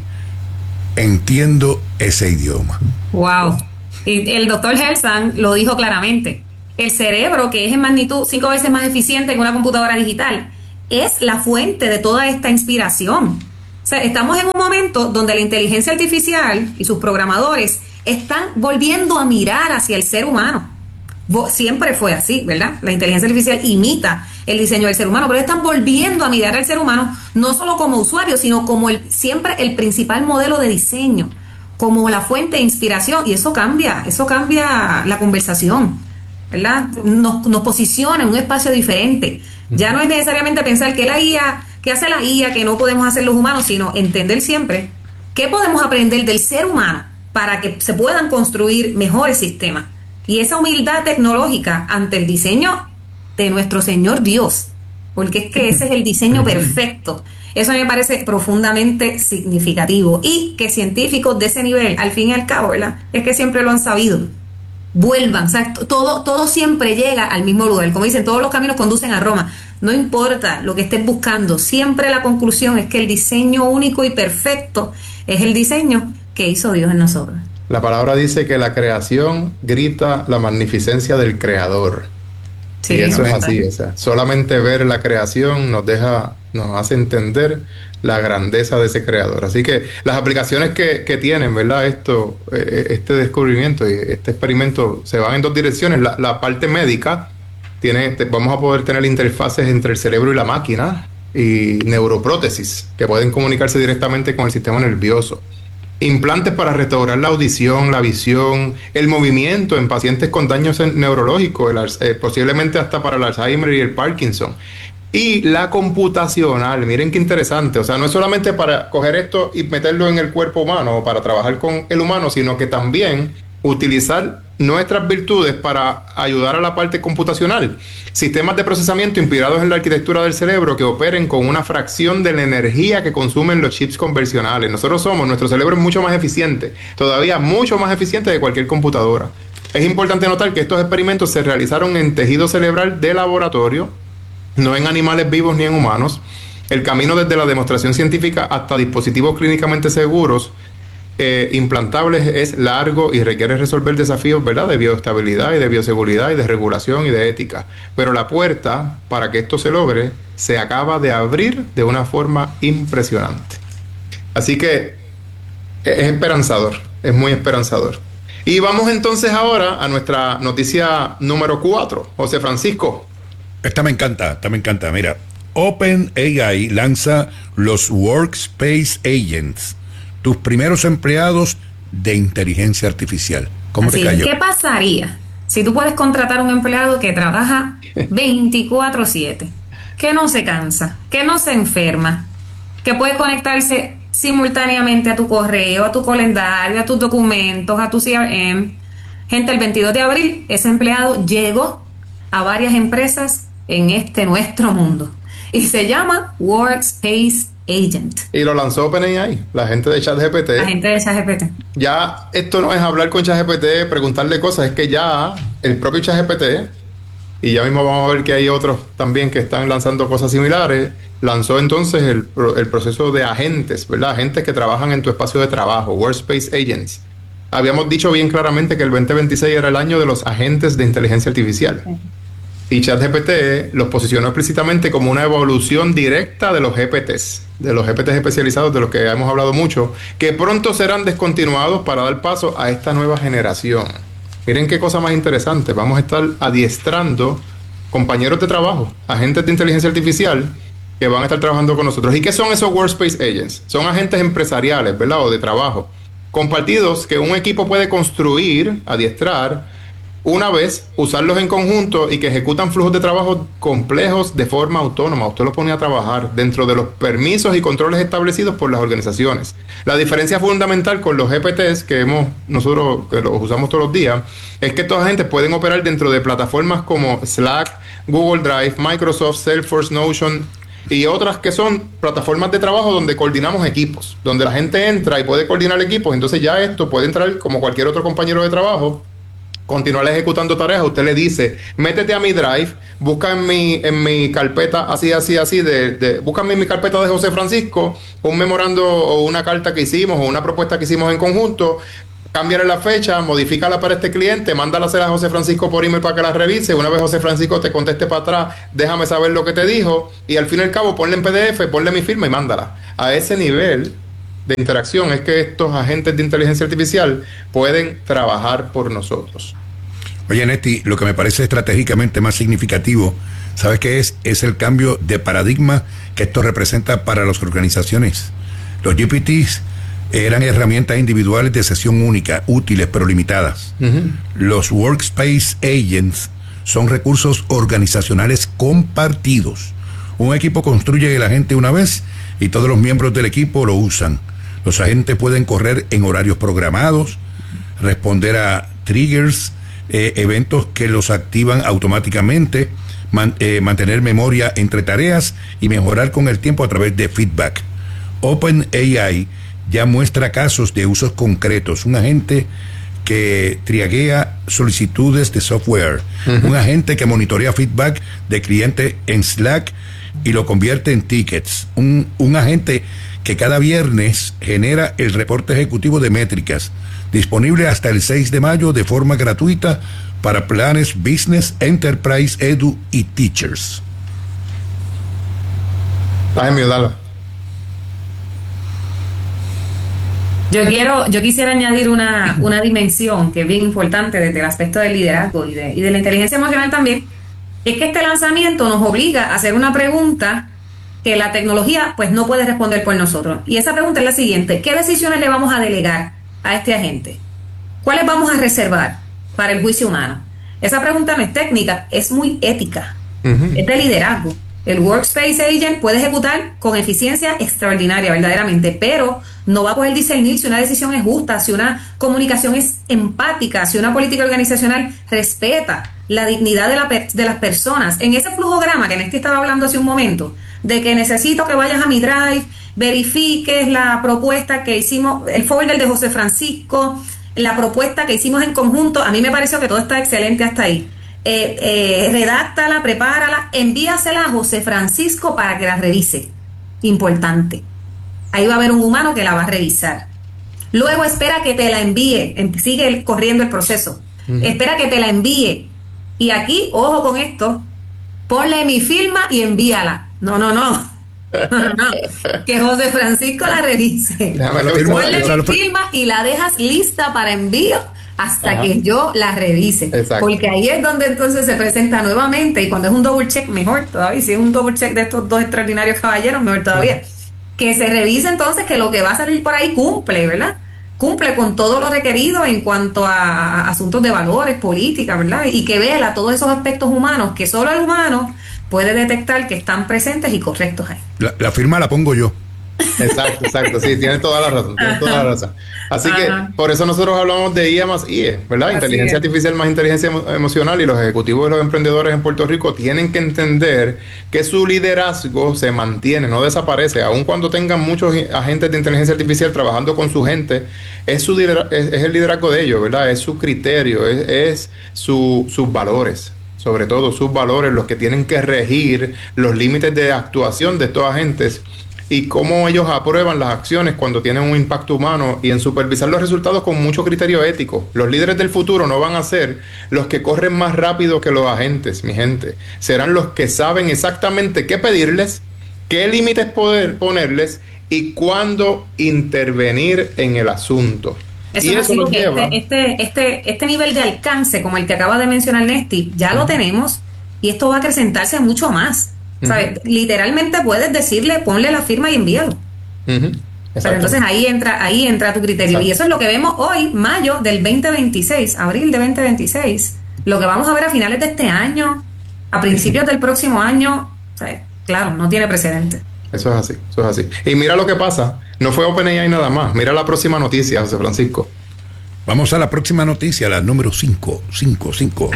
entiendo ese idioma. Wow. Y el doctor Hersam lo dijo claramente. El cerebro, que es en magnitud cinco veces más eficiente que una computadora digital, es la fuente de toda esta inspiración. O sea, estamos en un momento donde la inteligencia artificial y sus programadores están volviendo a mirar hacia el ser humano. Siempre fue así, ¿verdad? La inteligencia artificial imita el diseño del ser humano, pero están volviendo a mirar al ser humano no solo como usuario, sino como el, siempre el principal modelo de diseño, como la fuente de inspiración, y eso cambia, eso cambia la conversación, ¿verdad? Nos, nos posiciona en un espacio diferente. Ya no es necesariamente pensar que la I A, que hace la I A, que no podemos hacer los humanos, sino entender siempre qué podemos aprender del ser humano para que se puedan construir mejores sistemas. Y esa humildad tecnológica ante el diseño de nuestro Señor Dios, porque es que ese es el diseño perfecto. Eso me parece profundamente significativo, y que científicos de ese nivel, al fin y al cabo, ¿verdad?, es que siempre lo han sabido, vuelvan, o sea, todo, todo siempre llega al mismo lugar. Como dicen, todos los caminos conducen a Roma. No importa lo que estés buscando, siempre la conclusión es que el diseño único y perfecto es el diseño que hizo Dios en nosotros. La palabra dice que la creación grita la magnificencia del Creador. Sí, y eso es así, o sea, solamente ver la creación nos deja, nos hace entender la grandeza de ese Creador. Así que las aplicaciones que, que tienen, ¿verdad?, esto, eh, este descubrimiento y este experimento se van en dos direcciones. La, la parte médica tiene, te, vamos a poder tener interfaces entre el cerebro y la máquina, y neuroprótesis que pueden comunicarse directamente con el sistema nervioso. Implantes para restaurar la audición, la visión, el movimiento en pacientes con daños neurológicos, el, eh, posiblemente hasta para el Alzheimer y el Parkinson. Y la computacional, miren qué interesante, o sea, no es solamente para coger esto y meterlo en el cuerpo humano o para trabajar con el humano, sino que también utilizar nuestras virtudes para ayudar a la parte computacional. Sistemas de procesamiento inspirados en la arquitectura del cerebro que operen con una fracción de la energía que consumen los chips convencionales. Nosotros somos, nuestro cerebro es mucho más eficiente, todavía mucho más eficiente de cualquier computadora. Es importante notar que estos experimentos se realizaron en tejido cerebral de laboratorio, no en animales vivos ni en humanos. El camino desde la demostración científica hasta dispositivos clínicamente seguros Eh, implantables es largo y requiere resolver desafíos, ¿verdad?, de bioestabilidad y de bioseguridad y de regulación y de ética. Pero la puerta para que esto se logre se acaba de abrir de una forma impresionante. Así que es esperanzador, es muy esperanzador. Y vamos entonces ahora a nuestra noticia número cuatro. José Francisco. Esta me encanta, esta me encanta. Mira, OpenAI lanza los Workspace Agents, tus primeros empleados de inteligencia artificial. ¿Cómo Así, te cayó? ¿Qué pasaría si tú puedes contratar a un empleado que trabaja veinticuatro siete, que no se cansa, que no se enferma, que puede conectarse simultáneamente a tu correo, a tu calendario, a tus documentos, a tu C R M? Gente, el veintidós de abril ese empleado llegó a varias empresas en este nuestro mundo y se llama Workspace Agent. Y lo lanzó OpenAI, la gente de ChatGPT. La gente de ChatGPT. Ya esto no es hablar con ChatGPT, preguntarle cosas, es que ya el propio ChatGPT, y ya mismo vamos a ver que hay otros también que están lanzando cosas similares, lanzó entonces el, el proceso de agentes, ¿verdad? Agentes que trabajan en tu espacio de trabajo, Workspace Agents. Habíamos dicho bien claramente que el veinte veintiséis era el año de los agentes de inteligencia artificial. Sí. Y ChatGPT los posicionó explícitamente como una evolución directa de los G P Ts, de los G P Ts especializados de los que hemos hablado mucho, que pronto serán descontinuados para dar paso a esta nueva generación. Miren qué cosa más interesante, vamos a estar adiestrando compañeros de trabajo, agentes de inteligencia artificial que van a estar trabajando con nosotros. ¿Y qué son esos Workspace Agents? Son agentes empresariales, ¿verdad?, o de trabajo, compartidos que un equipo puede construir, adiestrar, una vez, usarlos en conjunto y que ejecutan flujos de trabajo complejos de forma autónoma. Usted los pone a trabajar dentro de los permisos y controles establecidos por las organizaciones. La diferencia fundamental con los G P Ts que hemos nosotros que los usamos todos los días es que toda gente pueden operar dentro de plataformas como Slack, Google Drive, Microsoft, Salesforce, Notion y otras que son plataformas de trabajo donde coordinamos equipos, donde la gente entra y puede coordinar equipos. Entonces ya esto puede entrar como cualquier otro compañero de trabajo, continuar ejecutando tareas. Usted le dice, métete a mi Drive, busca en mi, en mi carpeta así, así, así, de, de, búscame en mi carpeta de José Francisco un memorando o una carta que hicimos o una propuesta que hicimos en conjunto, cámbiale la fecha, modifícala para este cliente, mándala a José Francisco por email para que la revise. Una vez José Francisco te conteste para atrás, déjame saber lo que te dijo y al fin y al cabo ponle en P D F, ponle mi firma y mándala. A ese nivel de interacción es que estos agentes de inteligencia artificial pueden trabajar por nosotros. Oye, Néstor, lo que me parece estratégicamente más significativo, ¿sabes qué es? Es el cambio de paradigma que esto representa para las organizaciones. Los G P Ts eran herramientas individuales de sesión única, útiles pero limitadas. Uh-huh. Los Workspace Agents son recursos organizacionales compartidos. Un equipo construye el agente una vez y todos los miembros del equipo lo usan. Los agentes pueden correr en horarios programados, responder a triggers, eh, eventos que los activan automáticamente, man, eh, mantener memoria entre tareas y mejorar con el tiempo a través de feedback. OpenAI ya muestra casos de usos concretos. Un agente que triaguea solicitudes de software, uh-huh. un agente que monitorea feedback de cliente en Slack y lo convierte en tickets, un, un agente que cada viernes genera el reporte ejecutivo de métricas, disponible hasta el seis de mayo de forma gratuita para planes Business, Enterprise, Edu y Teachers. Déjame ayudarlo. Yo quiero, yo quisiera añadir una, una dimensión que es bien importante desde el aspecto del liderazgo y de, y de la inteligencia emocional también. Es que este lanzamiento nos obliga a hacer una pregunta que la tecnología pues no puede responder por nosotros. Y esa pregunta es la siguiente: ¿qué decisiones le vamos a delegar a este agente? ¿Cuáles vamos a reservar para el juicio humano? Esa pregunta no es técnica, es muy ética. Uh-huh. Es de liderazgo. El Workspace Agent puede ejecutar con eficiencia extraordinaria, verdaderamente, pero no va a poder discernir si una decisión es justa, si una comunicación es empática, si una política organizacional respeta la dignidad de, la per- de las personas. En ese flujograma que Néstor estaba hablando hace un momento, de que necesito que vayas a mi Drive, verifiques la propuesta que hicimos, el folder de José Francisco, la propuesta que hicimos en conjunto, a mí me pareció que todo está excelente hasta ahí. Eh, eh, redáctala, prepárala, envíasela a José Francisco para que la revise. Importante. Ahí va a haber un humano que la va a revisar. Luego espera que te la envíe, sigue corriendo el proceso. Uh-huh. Espera que te la envíe. Y aquí, ojo con esto, ponle mi firma y envíala. No, no, no. No, no, no. Que José Francisco la revise. Ponle mi firma y la dejas lista para envío hasta Ajá. que yo la revise. Exacto. Porque ahí es donde entonces se presenta nuevamente, y cuando es un double check, mejor todavía. Si es un double check de estos dos extraordinarios caballeros, mejor todavía. Ajá. Que se revise entonces que lo que va a salir por ahí cumple, ¿verdad? Cumple con todo lo requerido en cuanto a, a asuntos de valores, política, ¿verdad? Y que vela todos esos aspectos humanos que solo el humano puede detectar que están presentes y correctos ahí. La, la firma la pongo yo. Exacto, exacto, sí, tiene toda la razón, tiene toda la razón. Así Ajá. que por eso nosotros hablamos de I A más I E, ¿verdad? Así inteligencia es. Artificial más inteligencia emo- emocional, y los ejecutivos y los emprendedores en Puerto Rico tienen que entender que su liderazgo se mantiene, no desaparece, aun cuando tengan muchos agentes de inteligencia artificial trabajando con su gente, es su lidera- es, es el liderazgo de ellos, ¿verdad? Es su criterio, es, es su, sus valores. Sobre todo sus valores, los que tienen que regir los límites de actuación de estos agentes y cómo ellos aprueban las acciones cuando tienen un impacto humano, y en supervisar los resultados con mucho criterio ético. Los líderes del futuro no van a ser los que corren más rápido que los agentes, mi gente. Serán los que saben exactamente qué pedirles, qué límites poder ponerles y cuándo intervenir en el asunto. Eso, y eso nos que lleva... este, este, este, este nivel de alcance, como el que acaba de mencionar Néstor, ya uh-huh. lo tenemos, y esto va a acrecentarse mucho más. ¿Sabes? Uh-huh. Literalmente puedes decirle, ponle la firma y envíalo. Uh-huh. Pero entonces ahí entra, ahí entra tu criterio. Exacto. Y eso es lo que vemos hoy, mayo del veinte veintiséis, abril de veinte veintiséis. lo que vamos a ver a finales de este año, a principios del próximo año, o sea, claro, no tiene precedente. Eso es así, eso es así. Y mira lo que pasa, no fue OpenAI nada más, mira la próxima noticia, José Francisco. Vamos a la próxima noticia, la número cinco, cinco, cinco.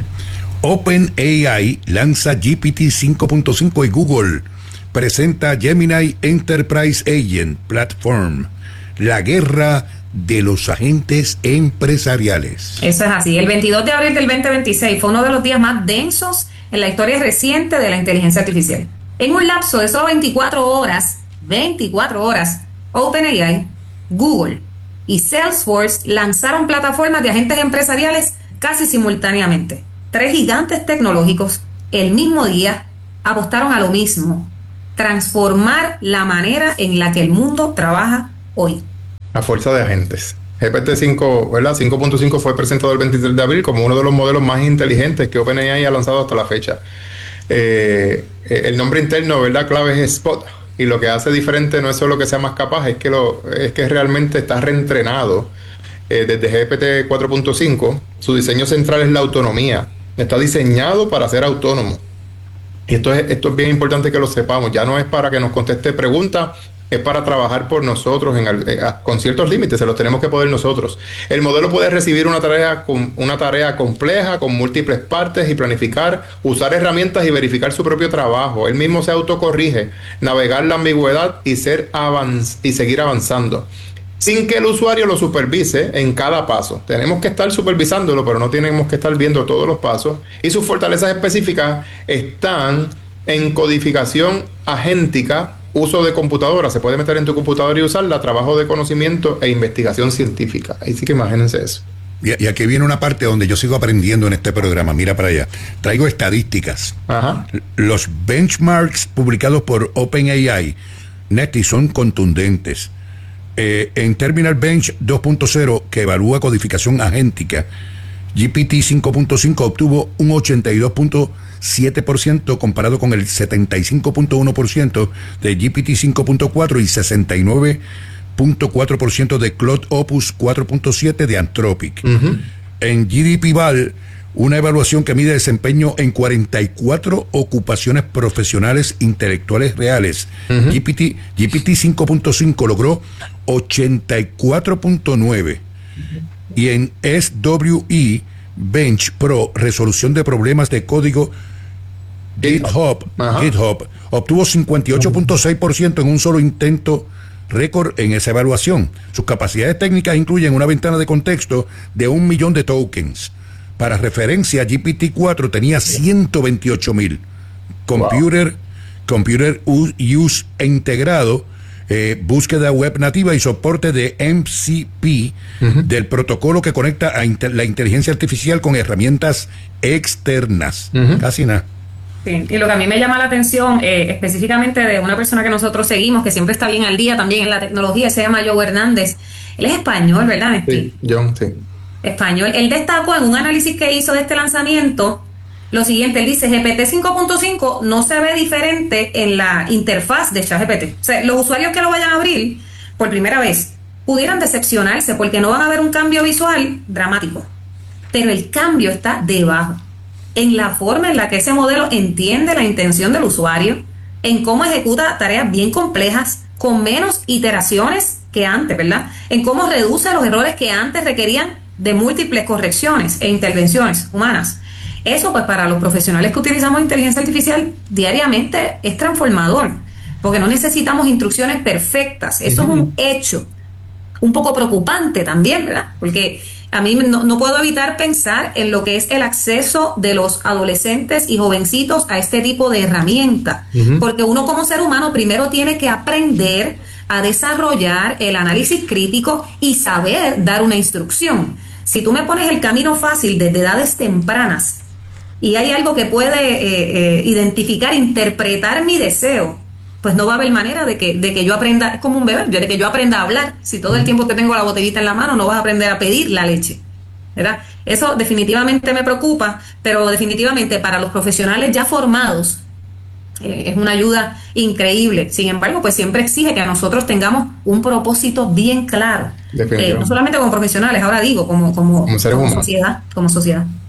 OpenAI lanza G P T cinco punto cinco y Google presenta Gemini Enterprise Agent Platform, la guerra de los agentes empresariales. Eso es así. El veintidós de abril del veinte veintiséis fue uno de los días más densos en la historia reciente de la inteligencia artificial. En un lapso de solo veinticuatro horas, veinticuatro horas, OpenAI, Google y Salesforce lanzaron plataformas de agentes empresariales casi simultáneamente. Tres gigantes tecnológicos el mismo día apostaron a lo mismo: transformar la manera en la que el mundo trabaja hoy. La fuerza de agentes. G P T cinco, ¿verdad? cinco punto cinco fue presentado el veintitrés de abril como uno de los modelos más inteligentes que OpenAI ha lanzado hasta la fecha. Eh, el nombre interno, ¿verdad?, clave es Spot. Y lo que hace diferente no es solo que sea más capaz, es que, lo, es que realmente está reentrenado eh, desde G P T cuatro punto cinco. Su diseño central es la autonomía. Está diseñado para ser autónomo. Y esto es, esto es bien importante que lo sepamos. Ya no es para que nos conteste preguntas, es para trabajar por nosotros en el, eh, con ciertos límites, se los tenemos que poder nosotros. El modelo puede recibir una tarea, con, una tarea compleja con múltiples partes y planificar, usar herramientas y verificar su propio trabajo. Él mismo se autocorrige, navegar la ambigüedad y, ser avanz y seguir avanzando, sin que el usuario lo supervise en cada paso. Tenemos que estar supervisándolo, pero no tenemos que estar viendo todos los pasos. Y sus fortalezas específicas están en codificación agéntica, uso de computadora. Se puede meter en tu computadora y usarla, trabajo de conocimiento e investigación científica. Ahí sí que imagínense eso. Y, y aquí viene una parte donde yo sigo aprendiendo en este programa. Mira para allá. Traigo estadísticas. Ajá. Los benchmarks publicados por OpenAI, Neti, son contundentes. Eh, en Terminal Bench dos punto cero, que evalúa codificación agéntica, G P T cinco punto cinco obtuvo un ochenta y dos punto siete por ciento comparado con el setenta y cinco punto uno por ciento de G P T cinco punto cuatro y sesenta y nueve punto cuatro por ciento de Claude Opus cuatro punto siete de Anthropic. Uh-huh. En G D P Val, una evaluación que mide desempeño en cuarenta y cuatro ocupaciones profesionales intelectuales reales, uh-huh. G P T, G P T cinco punto cinco logró ochenta y cuatro punto nueve. Uh-huh. Y en S W E Bench Pro, resolución de problemas de código, GitHub, GitHub obtuvo cincuenta y ocho punto seis por ciento en un solo intento, récord en esa evaluación. Sus capacidades técnicas incluyen una ventana de contexto de un millón de tokens. Para referencia, G P T cuatro tenía ciento veintiocho mil. Computer, wow. Computer Use integrado, eh, búsqueda web nativa y soporte de M C P, uh-huh. del protocolo que conecta a inter- la inteligencia artificial con herramientas externas. Uh-huh. Casi nada. Sí, y lo que a mí me llama la atención, eh, específicamente de una persona que nosotros seguimos, que siempre está bien al día también en la tecnología, se llama Joe Hernández. Él es español, ¿verdad? Sí, John, sí. Español. Él destacó en un análisis que hizo de este lanzamiento lo siguiente. Él dice: G P T cinco punto cinco no se ve diferente en la interfaz de ChatGPT. O sea, los usuarios que lo vayan a abrir por primera vez pudieran decepcionarse porque no van a ver un cambio visual dramático, pero el cambio está debajo, en la forma en la que ese modelo entiende la intención del usuario, en cómo ejecuta tareas bien complejas con menos iteraciones que antes, ¿verdad? En cómo reduce los errores que antes requerían de múltiples correcciones e intervenciones humanas. Eso, pues, para los profesionales que utilizamos inteligencia artificial diariamente es transformador, porque no necesitamos instrucciones perfectas. Eso uh-huh. es un hecho un poco preocupante también, ¿verdad? Porque a mí no, no puedo evitar pensar en lo que es el acceso de los adolescentes y jovencitos a este tipo de herramienta, uh-huh. porque uno como ser humano primero tiene que aprender a desarrollar el análisis crítico y saber dar una instrucción. Si tú me pones el camino fácil desde edades tempranas y hay algo que puede eh, eh, identificar, interpretar mi deseo, pues no va a haber manera de que, de que yo aprenda, es como un bebé, de que yo aprenda a hablar. Si todo el tiempo te tengo la botellita en la mano, no vas a aprender a pedir la leche, ¿verdad? Eso definitivamente me preocupa, pero definitivamente para los profesionales ya formados eh, es una ayuda increíble. Sin embargo, pues siempre exige que nosotros tengamos un propósito bien claro, eh, no solamente como profesionales, ahora digo, como, como, como, como sociedad, como sociedad.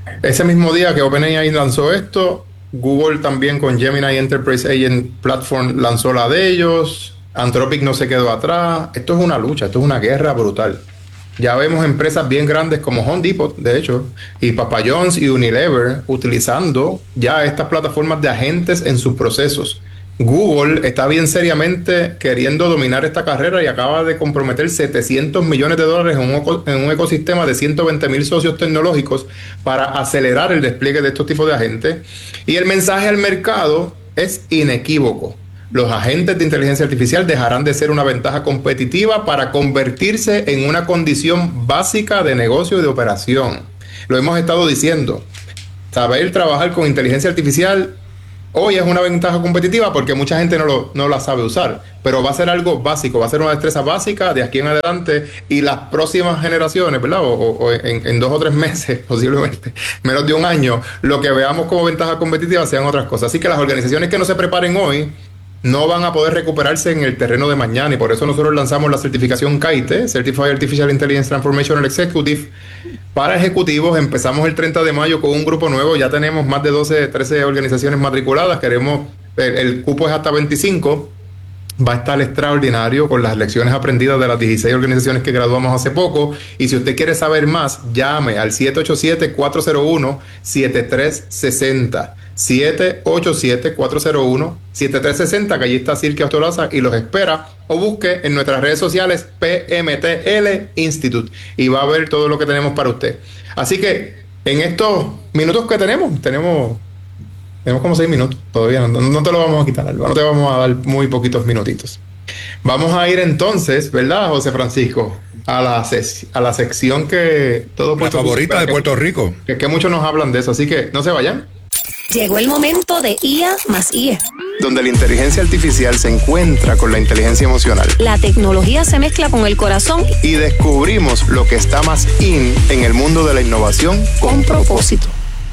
Ese mismo día que OpenAI lanzó esto, Google también con Gemini Enterprise Agent Platform lanzó la de ellos. Anthropic no se quedó atrás. Esto es una lucha, esto es una guerra brutal. Ya vemos empresas bien grandes como Home Depot, de hecho, y Papa John's y Unilever utilizando ya estas plataformas de agentes en sus procesos. Google está bien seriamente queriendo dominar esta carrera y acaba de comprometer setecientos millones de dólares en un, en un ecosistema de ciento veinte mil socios tecnológicos para acelerar el despliegue de estos tipos de agentes. Y el mensaje al mercado es inequívoco. Los agentes de inteligencia artificial dejarán de ser una ventaja competitiva para convertirse en una condición básica de negocio y de operación. Lo hemos estado diciendo. Saber trabajar con inteligencia artificial hoy es una ventaja competitiva porque mucha gente no, lo, no la sabe usar, pero va a ser algo básico, va a ser una destreza básica de aquí en adelante y las próximas generaciones, ¿verdad? O, o, o en, en dos o tres meses, posiblemente, menos de un año, lo que veamos como ventaja competitiva sean otras cosas. Así que las organizaciones que no se preparen hoy no van a poder recuperarse en el terreno de mañana y por eso nosotros lanzamos la certificación C A I T E, Certified Artificial Intelligence Transformational Executive, para ejecutivos. Empezamos el treinta de mayo con un grupo nuevo, ya tenemos más de doce, trece organizaciones matriculadas, queremos, el, el cupo es hasta veinticinco, va a estar extraordinario con las lecciones aprendidas de las dieciséis organizaciones que graduamos hace poco, y si usted quiere saber más, llame al siete ocho siete, cuatro cero uno, siete tres seis cero. siete ocho siete, cuatro cero uno, siete tres seis cero, que allí está Silke Ostolaza y los espera, o busque en nuestras redes sociales P M T L Institute y va a ver todo lo que tenemos para usted. Así que en estos minutos que tenemos, tenemos tenemos como seis minutos, todavía no, no te lo vamos a quitar, Alba, no te vamos a dar muy poquitos minutitos. Vamos a ir entonces, ¿verdad, José Francisco? A la, ses- a la sección que todo la favorita de Puerto Rico. Que, que muchos nos hablan de eso, así que no se vayan. Llegó el momento de I A más I E, Donde la inteligencia artificial se encuentra con la inteligencia emocional. La tecnología se mezcla con el corazón Y descubrimos lo que está más in en el mundo de la innovación con propósito.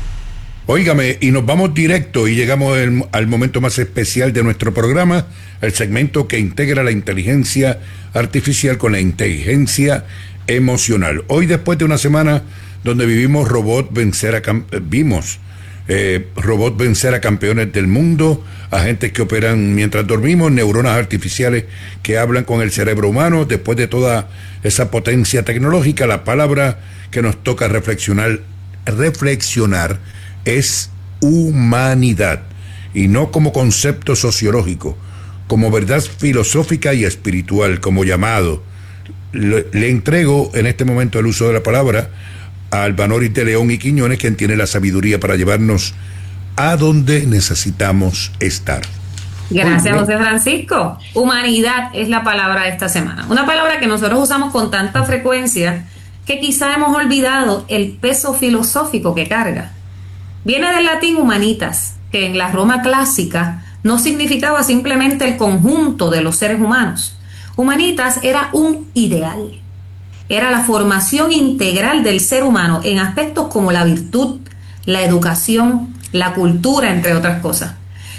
Óigame, y nos vamos directo y llegamos el, al momento más especial de nuestro programa, el segmento que integra la inteligencia artificial con la inteligencia emocional. Hoy, después de una semana donde vivimos robot vencer a cam- vimos eh, robot vencer a campeones del mundo, agentes que operan mientras dormimos, neuronas artificiales que hablan con el cerebro humano. Después de toda esa potencia tecnológica, la palabra que nos toca reflexionar, reflexionar es humanidad, y no como concepto sociológico, como verdad filosófica y espiritual, como llamado. Le, le entrego en este momento el uso de la palabra a Albanoris de León y Quiñones, quien tiene la sabiduría para llevarnos a donde necesitamos estar. Gracias, José Francisco. Humanidad es la palabra de esta semana. Una palabra que nosotros usamos con tanta frecuencia que quizá hemos olvidado el peso filosófico que carga. Viene del latín humanitas, que en la Roma clásica no significaba simplemente el conjunto de los seres humanos. Humanitas era un ideal. Era la formación integral del ser humano en aspectos como la virtud, la educación, la cultura, entre otras cosas.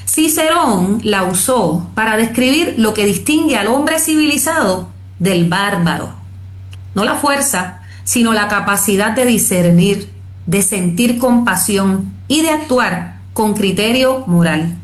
Cicerón la usó para describir lo que distingue al hombre civilizado del bárbaro. No la fuerza, sino la capacidad de discernir, de sentir compasión y de actuar con criterio moral.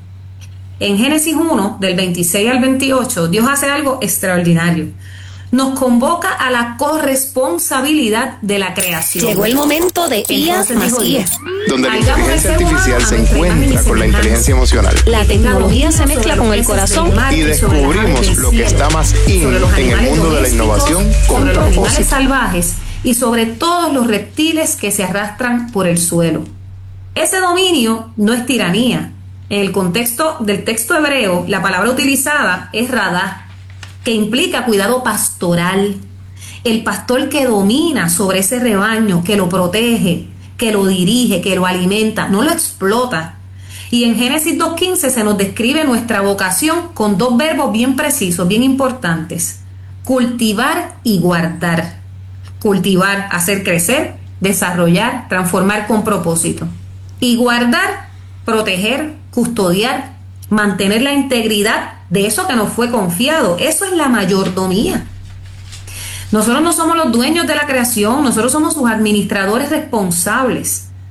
En Génesis uno, del veintiséis al veintiocho, Dios hace algo extraordinario. Nos convoca a la corresponsabilidad de la creación. Llegó el momento de I A más I E, Donde la inteligencia artificial se encuentra con la inteligencia emocional. La tecnología se mezcla con el corazón Y descubrimos lo que está más in en el mundo de la innovación con sobre los animales propósito. salvajes y sobre todos los reptiles que se arrastran por el suelo. Ese dominio no es tiranía. En el contexto del texto hebreo, la palabra utilizada es radá, que implica cuidado pastoral. El pastor que domina sobre ese rebaño, que lo protege, que lo dirige, que lo alimenta, no lo explota. Y en Génesis dos quince se nos describe nuestra vocación con dos verbos bien precisos, bien importantes: cultivar y guardar. Cultivar, hacer crecer, desarrollar, transformar con propósito. Y guardar, proteger, custodiar, mantener la integridad de eso que nos fue confiado. Eso es la mayordomía. Nosotros no somos los dueños de la creación, nosotros somos sus administradores responsables.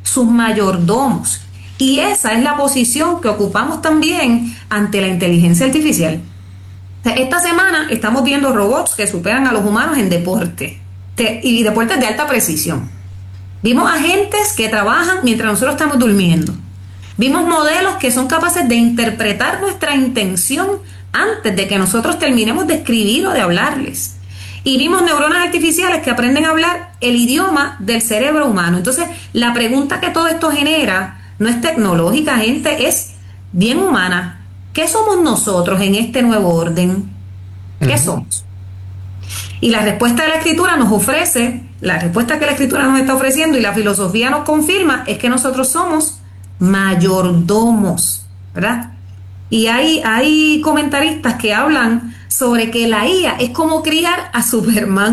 sus mayordomos. Y esa es la posición que ocupamos también ante la inteligencia artificial. Esta semana estamos viendo robots que superan a los humanos en deporte y deportes de alta precisión. Vimos agentes que trabajan mientras nosotros estamos durmiendo. Vimos modelos que son capaces de interpretar nuestra intención antes de que nosotros terminemos de escribir o de hablarles. Y vimos neuronas artificiales que aprenden a hablar el idioma del cerebro humano. Entonces, la pregunta que todo esto genera no es tecnológica, gente, es bien humana. ¿Qué somos nosotros en este nuevo orden? ¿Qué uh-huh. somos? Y la respuesta de la escritura nos ofrece, la respuesta que la escritura nos está ofreciendo y la filosofía nos confirma, es que nosotros somos mayordomos, ¿verdad? Y hay, hay comentaristas que hablan sobre que la I A es como criar a Superman.